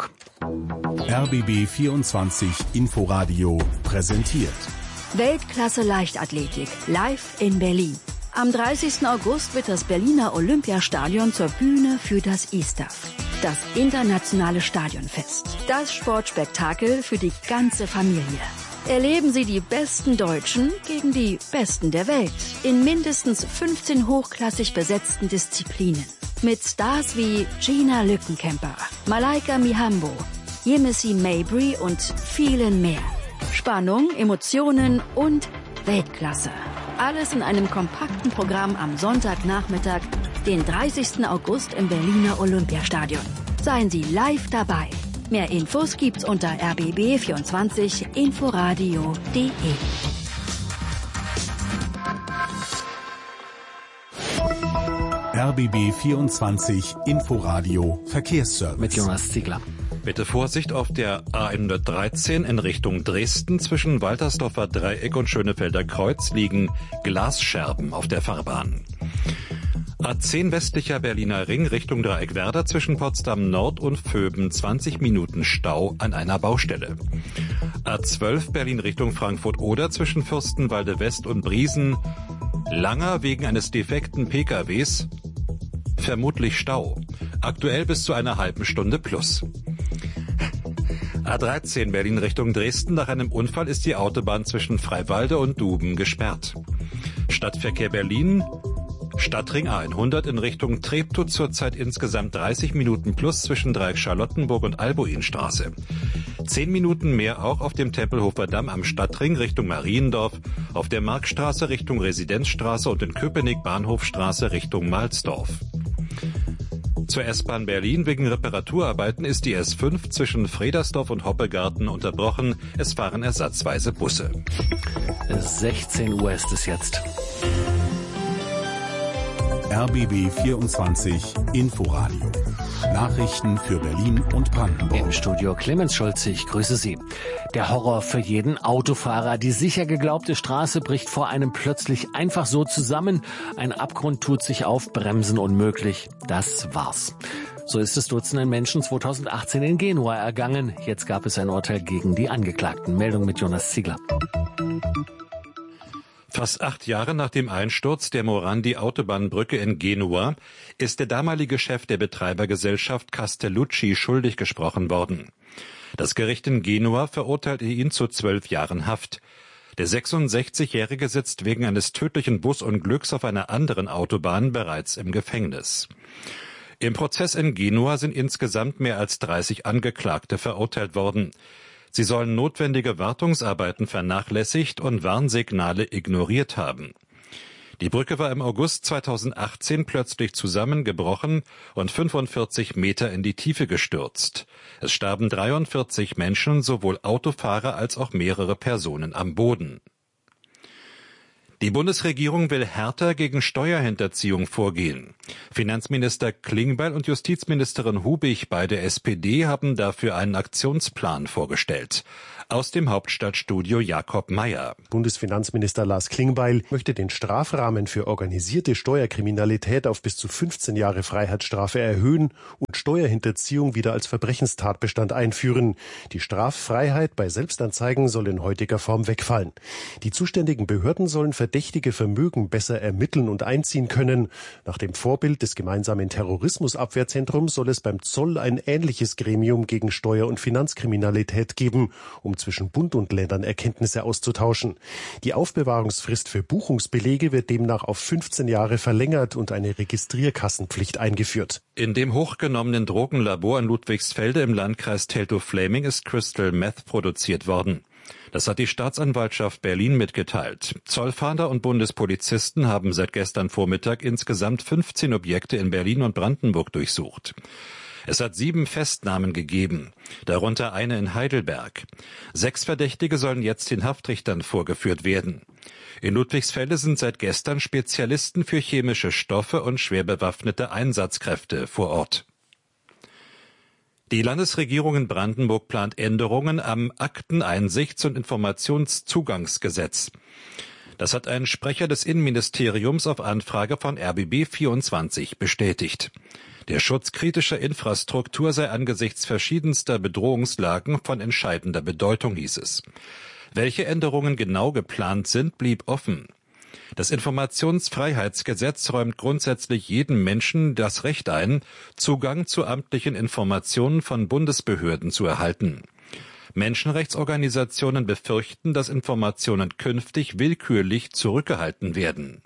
RBB 24 Inforadio präsentiert. Weltklasse Leichtathletik live in Berlin. Am 30. August wird das Berliner Olympiastadion zur Bühne für das ISTAF, das internationale Stadionfest. Das Sportspektakel für die ganze Familie. Erleben Sie die besten Deutschen gegen die besten der Welt in mindestens 15 hochklassig besetzten Disziplinen. Mit Stars wie Gina Lückenkämper, Malaika Mihambo, Yemisi Mabry und vielen mehr. Spannung, Emotionen und Weltklasse. Alles in einem kompakten Programm am Sonntagnachmittag, den 30. August im Berliner Olympiastadion. Seien Sie live dabei. Mehr Infos gibt's unter rbb24inforadio.de. RBB 24 Inforadio Verkehrsservice. Mit Jonas Ziegler. Bitte Vorsicht auf der A113 in Richtung Dresden. Zwischen Waltersdorfer Dreieck und Schönefelder Kreuz liegen Glasscherben auf der Fahrbahn. A10 westlicher Berliner Ring Richtung Dreieckwerder zwischen Potsdam Nord und Vöben 20 Minuten Stau an einer Baustelle. A12 Berlin Richtung Frankfurt-Oder zwischen Fürstenwalde West und Briesen Langer wegen eines defekten PKWs. Vermutlich Stau. Aktuell bis zu einer halben Stunde plus. A13 Berlin Richtung Dresden. Nach einem Unfall ist die Autobahn zwischen Freiwalde und Duben gesperrt. Stadtverkehr Berlin. Stadtring A100 in Richtung Treptow zurzeit insgesamt 30 Minuten plus zwischen Dreieck-Charlottenburg und Albuinstraße. 10 Minuten mehr auch auf dem Tempelhofer Damm am Stadtring Richtung Mariendorf, auf der Markstraße Richtung Residenzstraße und in Köpenick Bahnhofstraße Richtung Mahlsdorf. Zur S-Bahn Berlin wegen Reparaturarbeiten ist die S5 zwischen Fredersdorf und Hoppegarten unterbrochen. Es fahren ersatzweise Busse. 16 Uhr ist es jetzt. RBB 24 Inforadio. Nachrichten für Berlin und Brandenburg. Im Studio Clemens Schulze, ich grüße Sie. Der Horror für jeden Autofahrer. Die sicher geglaubte Straße bricht vor einem plötzlich einfach so zusammen. Ein Abgrund tut sich auf, Bremsen unmöglich. Das war's. So ist es Dutzenden Menschen 2018 in Genua ergangen. Jetzt gab es ein Urteil gegen die Angeklagten. Meldung mit Jonas Ziegler. Fast 8 Jahre nach dem Einsturz der Morandi-Autobahnbrücke in Genua ist der damalige Chef der Betreibergesellschaft Castellucci schuldig gesprochen worden. Das Gericht in Genua verurteilte ihn zu 12 Jahren Haft. Der 66-Jährige sitzt wegen eines tödlichen Busunglücks auf einer anderen Autobahn bereits im Gefängnis. Im Prozess in Genua sind insgesamt mehr als 30 Angeklagte verurteilt worden. Sie sollen notwendige Wartungsarbeiten vernachlässigt und Warnsignale ignoriert haben. Die Brücke war im August 2018 plötzlich zusammengebrochen und 45 Meter in die Tiefe gestürzt. Es starben 43 Menschen, sowohl Autofahrer als auch mehrere Personen am Boden. Die Bundesregierung will härter gegen Steuerhinterziehung vorgehen. Finanzminister Klingbeil und Justizministerin Hubig bei der SPD haben dafür einen Aktionsplan vorgestellt. Aus dem Hauptstadtstudio Jakob Mayer. Bundesfinanzminister Lars Klingbeil möchte den Strafrahmen für organisierte Steuerkriminalität auf bis zu 15 Jahre Freiheitsstrafe erhöhen und Steuerhinterziehung wieder als Verbrechenstatbestand einführen. Die Straffreiheit bei Selbstanzeigen soll in heutiger Form wegfallen. Die zuständigen Behörden sollen verdächtige Vermögen besser ermitteln und einziehen können. Nach dem Vorbild des gemeinsamen Terrorismusabwehrzentrums soll es beim Zoll ein ähnliches Gremium gegen Steuer- und Finanzkriminalität geben, um zwischen Bund und Ländern Erkenntnisse auszutauschen. Die Aufbewahrungsfrist für Buchungsbelege wird demnach auf 15 Jahre verlängert und eine Registrierkassenpflicht eingeführt. In dem hochgenommenen Drogenlabor in Ludwigsfelde im Landkreis Teltow-Fläming ist Crystal Meth produziert worden. Das hat die Staatsanwaltschaft Berlin mitgeteilt. Zollfahnder und Bundespolizisten haben seit gestern Vormittag insgesamt 15 Objekte in Berlin und Brandenburg durchsucht. Es hat 7 Festnahmen gegeben, darunter eine in Heidelberg. 6 Verdächtige sollen jetzt den Haftrichtern vorgeführt werden. In Ludwigsfelde sind seit gestern Spezialisten für chemische Stoffe und schwer bewaffnete Einsatzkräfte vor Ort. Die Landesregierung in Brandenburg plant Änderungen am Akteneinsichts- und Informationszugangsgesetz. Das hat ein Sprecher des Innenministeriums auf Anfrage von RBB24 bestätigt. Der Schutz kritischer Infrastruktur sei angesichts verschiedenster Bedrohungslagen von entscheidender Bedeutung, hieß es. Welche Änderungen genau geplant sind, blieb offen. Das Informationsfreiheitsgesetz räumt grundsätzlich jedem Menschen das Recht ein, Zugang zu amtlichen Informationen von Bundesbehörden zu erhalten. Menschenrechtsorganisationen befürchten, dass Informationen künftig willkürlich zurückgehalten werden.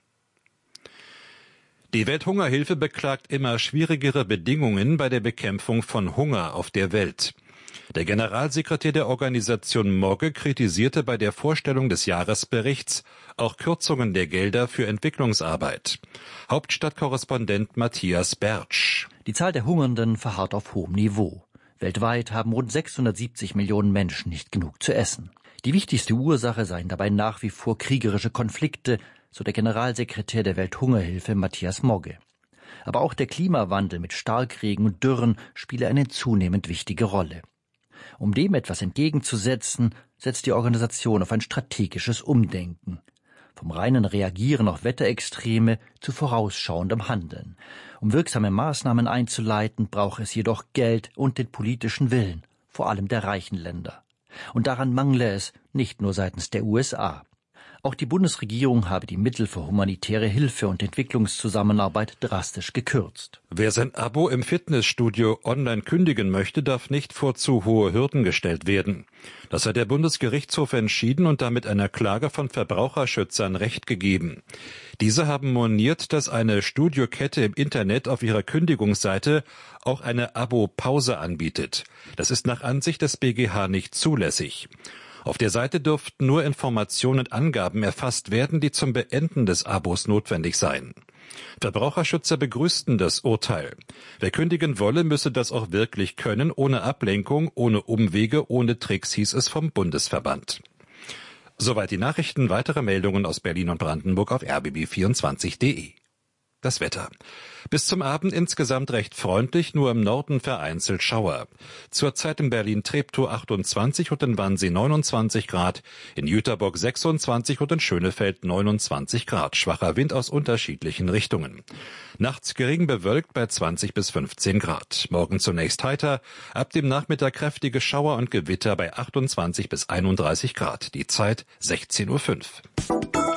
Die Welthungerhilfe beklagt immer schwierigere Bedingungen bei der Bekämpfung von Hunger auf der Welt. Der Generalsekretär der Organisation Mogge kritisierte bei der Vorstellung des Jahresberichts auch Kürzungen der Gelder für Entwicklungsarbeit. Hauptstadtkorrespondent Matthias Bertsch. Die Zahl der Hungernden verharrt auf hohem Niveau. Weltweit haben rund 670 Millionen Menschen nicht genug zu essen. Die wichtigste Ursache seien dabei nach wie vor kriegerische Konflikte, so der Generalsekretär der Welthungerhilfe Matthias Mogge. Aber auch der Klimawandel mit Starkregen und Dürren spiele eine zunehmend wichtige Rolle. Um dem etwas entgegenzusetzen, setzt die Organisation auf ein strategisches Umdenken. Vom reinen Reagieren auf Wetterextreme zu vorausschauendem Handeln. Um wirksame Maßnahmen einzuleiten, braucht es jedoch Geld und den politischen Willen, vor allem der reichen Länder. Und daran mangle es nicht nur seitens der USA. Auch die Bundesregierung habe die Mittel für humanitäre Hilfe und Entwicklungszusammenarbeit drastisch gekürzt. Wer sein Abo im Fitnessstudio online kündigen möchte, darf nicht vor zu hohe Hürden gestellt werden. Das hat der Bundesgerichtshof entschieden und damit einer Klage von Verbraucherschützern Recht gegeben. Diese haben moniert, dass eine Studiokette im Internet auf ihrer Kündigungsseite auch eine Abo-Pause anbietet. Das ist nach Ansicht des BGH nicht zulässig. Auf der Seite dürften nur Informationen und Angaben erfasst werden, die zum Beenden des Abos notwendig seien. Verbraucherschützer begrüßten das Urteil. Wer kündigen wolle, müsse das auch wirklich können, ohne Ablenkung, ohne Umwege, ohne Tricks, hieß es vom Bundesverband. Soweit die Nachrichten. Weitere Meldungen aus Berlin und Brandenburg auf rbb24.de. Das Wetter. Bis zum Abend insgesamt recht freundlich, nur im Norden vereinzelt Schauer. Zurzeit in Berlin-Treptow 28 und in Wannsee 29 Grad, in Jüterbock 26 und in Schönefeld 29 Grad. Schwacher Wind aus unterschiedlichen Richtungen. Nachts gering bewölkt bei 20 bis 15 Grad. Morgen zunächst heiter, ab dem Nachmittag kräftige Schauer und Gewitter bei 28 bis 31 Grad. Die Zeit 16:05 Uhr.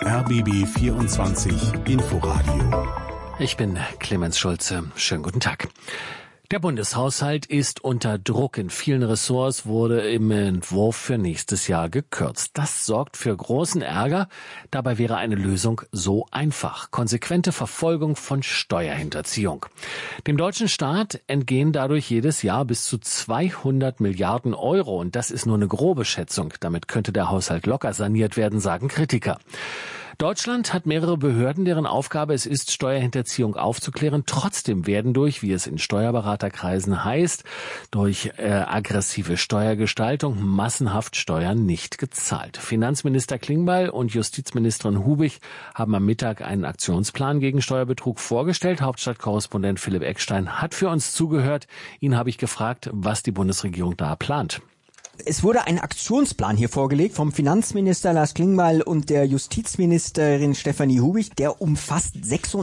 RBB 24 Inforadio. Ich bin Clemens Schulze. Schönen guten Tag. Der Bundeshaushalt ist unter Druck. In vielen Ressorts wurde im Entwurf für nächstes Jahr gekürzt. Das sorgt für großen Ärger. Dabei wäre eine Lösung so einfach. Konsequente Verfolgung von Steuerhinterziehung. Dem deutschen Staat entgehen dadurch jedes Jahr bis zu 200 Milliarden Euro. Und das ist nur eine grobe Schätzung. Damit könnte der Haushalt locker saniert werden, sagen Kritiker. Deutschland hat mehrere Behörden, deren Aufgabe es ist, Steuerhinterziehung aufzuklären. Trotzdem werden durch, wie es in Steuerberaterkreisen heißt, durch aggressive Steuergestaltung massenhaft Steuern nicht gezahlt. Finanzminister Klingbeil und Justizministerin Hubig haben am Mittag einen Aktionsplan gegen Steuerbetrug vorgestellt. Hauptstadtkorrespondent Philipp Eckstein hat für uns zugehört. Ihn habe ich gefragt, was die Bundesregierung da plant. Es wurde ein Aktionsplan hier vorgelegt vom Finanzminister Lars Klingbeil und der Justizministerin Stefanie Hubig. Der umfasst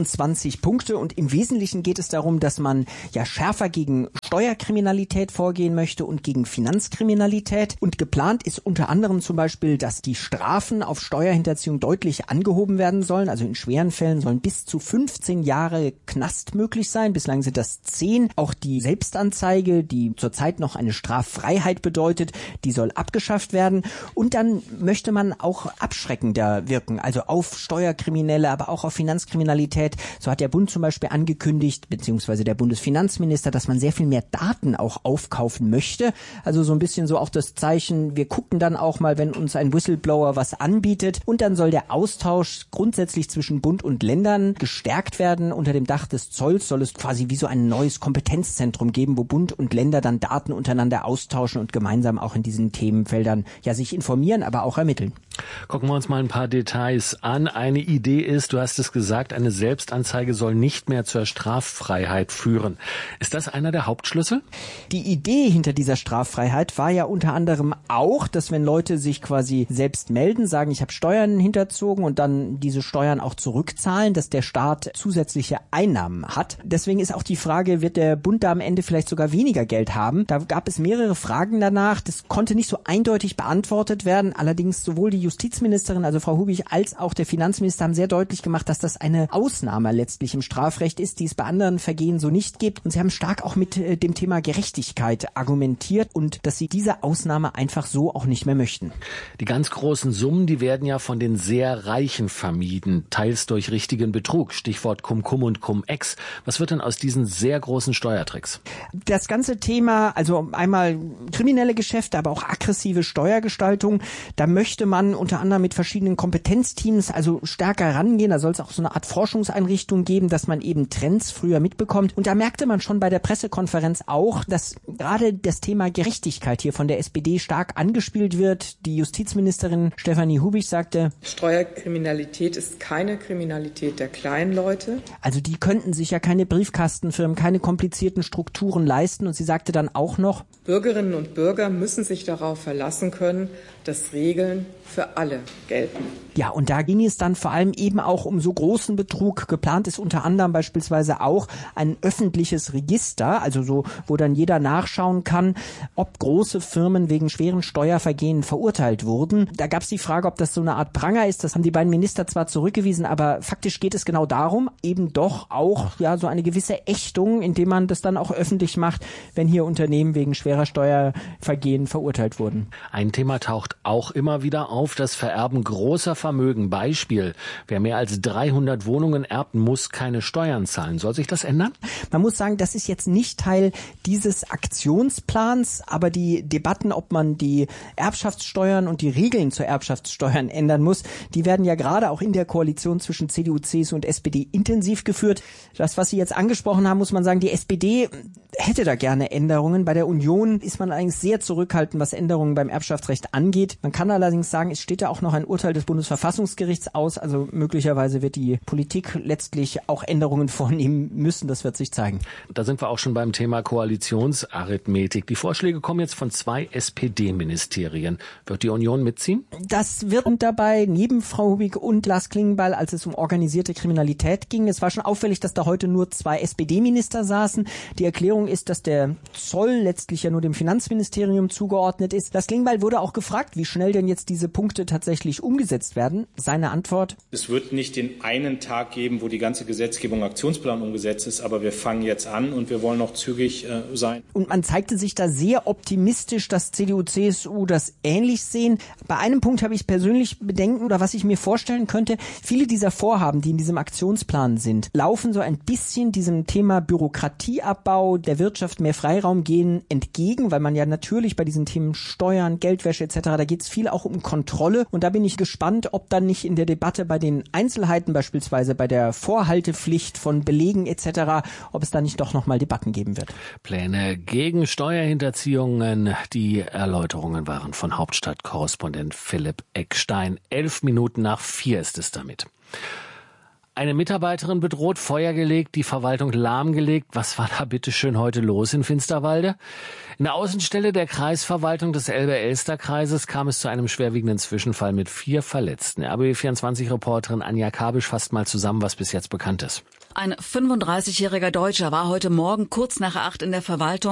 26 Punkte und im Wesentlichen geht es darum, dass man ja schärfer gegen Steuerkriminalität vorgehen möchte und gegen Finanzkriminalität. Und geplant ist unter anderem zum Beispiel, dass die Strafen auf Steuerhinterziehung deutlich angehoben werden sollen. Also in schweren Fällen sollen bis zu 15 Jahre Knast möglich sein. Bislang sind das 10. Auch die Selbstanzeige, die zurzeit noch eine Straffreiheit bedeutet, die soll abgeschafft werden. Und dann möchte man auch abschreckender wirken, also auf Steuerkriminelle, aber auch auf Finanzkriminalität. So hat der Bund zum Beispiel angekündigt, beziehungsweise der Bundesfinanzminister, dass man sehr viel mehr Daten auch aufkaufen möchte. Also so ein bisschen so auch das Zeichen, wir gucken dann auch mal, wenn uns ein Whistleblower was anbietet. Und dann soll der Austausch grundsätzlich zwischen Bund und Ländern gestärkt werden. Unter dem Dach des Zolls soll es quasi wie so ein neues Kompetenzzentrum geben, wo Bund und Länder dann Daten untereinander austauschen und gemeinsam auch in diesen Themenfeldern ja sich informieren, aber auch ermitteln. Gucken wir uns mal ein paar Details an. Eine Idee ist, du hast es gesagt, eine Selbstanzeige soll nicht mehr zur Straffreiheit führen. Ist das einer der Hauptschlüssel? Die Idee hinter dieser Straffreiheit war ja unter anderem auch, dass wenn Leute sich quasi selbst melden, sagen, ich habe Steuern hinterzogen und dann diese Steuern auch zurückzahlen, dass der Staat zusätzliche Einnahmen hat. Deswegen ist auch die Frage, wird der Bund da am Ende vielleicht sogar weniger Geld haben? Da gab es mehrere Fragen danach. Das konnte nicht so eindeutig beantwortet werden. Allerdings sowohl die Justizministerin, also Frau Hubig, als auch der Finanzminister haben sehr deutlich gemacht, dass das eine Ausnahme letztlich im Strafrecht ist, die es bei anderen Vergehen so nicht gibt. Und sie haben stark auch mit dem Thema Gerechtigkeit argumentiert und dass sie diese Ausnahme einfach so auch nicht mehr möchten. Die ganz großen Summen, die werden ja von den sehr Reichen vermieden, teils durch richtigen Betrug. Stichwort Cum-Cum und Cum-Ex. Was wird denn aus diesen sehr großen Steuertricks? Das ganze Thema, also einmal kriminelle Geschäfte, aber auch aggressive Steuergestaltung, da möchte man unter anderem mit verschiedenen Kompetenzteams also stärker rangehen. Da soll es auch so eine Art Forschungseinrichtung geben, dass man eben Trends früher mitbekommt. Und da merkte man schon bei der Pressekonferenz auch, dass gerade das Thema Gerechtigkeit hier von der SPD stark angespielt wird. Die Justizministerin Stefanie Hubig sagte, Steuerkriminalität ist keine Kriminalität der kleinen Leute. Also die könnten sich ja keine Briefkastenfirmen, keine komplizierten Strukturen leisten. Und sie sagte dann auch noch, Bürgerinnen und Bürger müssen sich darauf verlassen können, dass Regeln für alle gelten. Ja, und da ging es dann vor allem eben auch um so großen Betrug. Geplant ist unter anderem beispielsweise auch ein öffentliches Register, also so, wo dann jeder nachschauen kann, ob große Firmen wegen schweren Steuervergehen verurteilt wurden. Da gab es die Frage, ob das so eine Art Pranger ist. Das haben die beiden Minister zwar zurückgewiesen, aber faktisch geht es genau darum, eben doch auch ja so eine gewisse Ächtung, indem man das dann auch öffentlich macht, wenn hier Unternehmen wegen schwerer Steuervergehen verurteilt wurden. Ein Thema taucht auch immer wieder auf, das Vererben großer Vermögen. Beispiel, wer mehr als 300 Wohnungen erbt, muss keine Steuern zahlen. Soll sich das ändern? Man muss sagen, das ist jetzt nicht Teil dieses Aktionsplans, aber die Debatten, ob man die Erbschaftssteuern und die Regeln zur Erbschaftssteuern ändern muss, die werden ja gerade auch in der Koalition zwischen CDU, CSU und SPD intensiv geführt. Das, was Sie jetzt angesprochen haben, muss man sagen, die SPD hätte da gerne Änderungen. Bei der Union ist man eigentlich sehr zurückhaltend, was Änderungen beim Erbschaftsrecht angeht. Man kann allerdings sagen, es steht da auch noch ein Urteil des Bundesverfassungsgerichts aus. Also möglicherweise wird die Politik letztlich auch Änderungen vornehmen müssen. Das wird sich zeigen. Da sind wir auch schon beim Thema Koalitionsarithmetik. Die Vorschläge kommen jetzt von 2 SPD-Ministerien. Wird die Union mitziehen? Das wird dabei neben Frau Hubig und Lars Klingbeil, als es um organisierte Kriminalität ging. Es war schon auffällig, dass da heute nur 2 SPD-Minister saßen. Die Erklärung ist, dass der Zoll letztlich ja nur dem Finanzministerium zugeordnet ist. Lars Klingbeil wurde auch gefragt, wie schnell denn jetzt diese Punkte Punkte tatsächlich umgesetzt werden? Seine Antwort: Es wird nicht den einen Tag geben, wo die ganze Gesetzgebung Aktionsplan umgesetzt ist, aber wir fangen jetzt an und wir wollen noch zügig sein. Und man zeigte sich da sehr optimistisch, dass CDU, CSU das ähnlich sehen. Bei einem Punkt habe ich persönlich Bedenken, oder was ich mir vorstellen könnte: Viele dieser Vorhaben, die in diesem Aktionsplan sind, laufen so ein bisschen diesem Thema Bürokratieabbau, der Wirtschaft mehr Freiraum gehen entgegen, weil man ja natürlich bei diesen Themen Steuern, Geldwäsche etc., da geht es viel auch um Kontrolle. Und da bin ich gespannt, ob dann nicht in der Debatte bei den Einzelheiten, beispielsweise bei der Vorhaltepflicht von Belegen etc., ob es da nicht doch nochmal Debatten geben wird. Pläne gegen Steuerhinterziehungen. Die Erläuterungen waren von Hauptstadtkorrespondent Philipp Eckstein. 4:11 ist es damit. Eine Mitarbeiterin bedroht, Feuer gelegt, die Verwaltung lahmgelegt. Was war da bitte schön heute los in Finsterwalde? In der Außenstelle der Kreisverwaltung des Elbe-Elster-Kreises kam es zu einem schwerwiegenden Zwischenfall mit 4 Verletzten. RBB24-Reporterin Anja Kabisch fasst mal zusammen, was bis jetzt bekannt ist. Ein 35-jähriger Deutscher war heute Morgen kurz nach 8 in der Verwaltung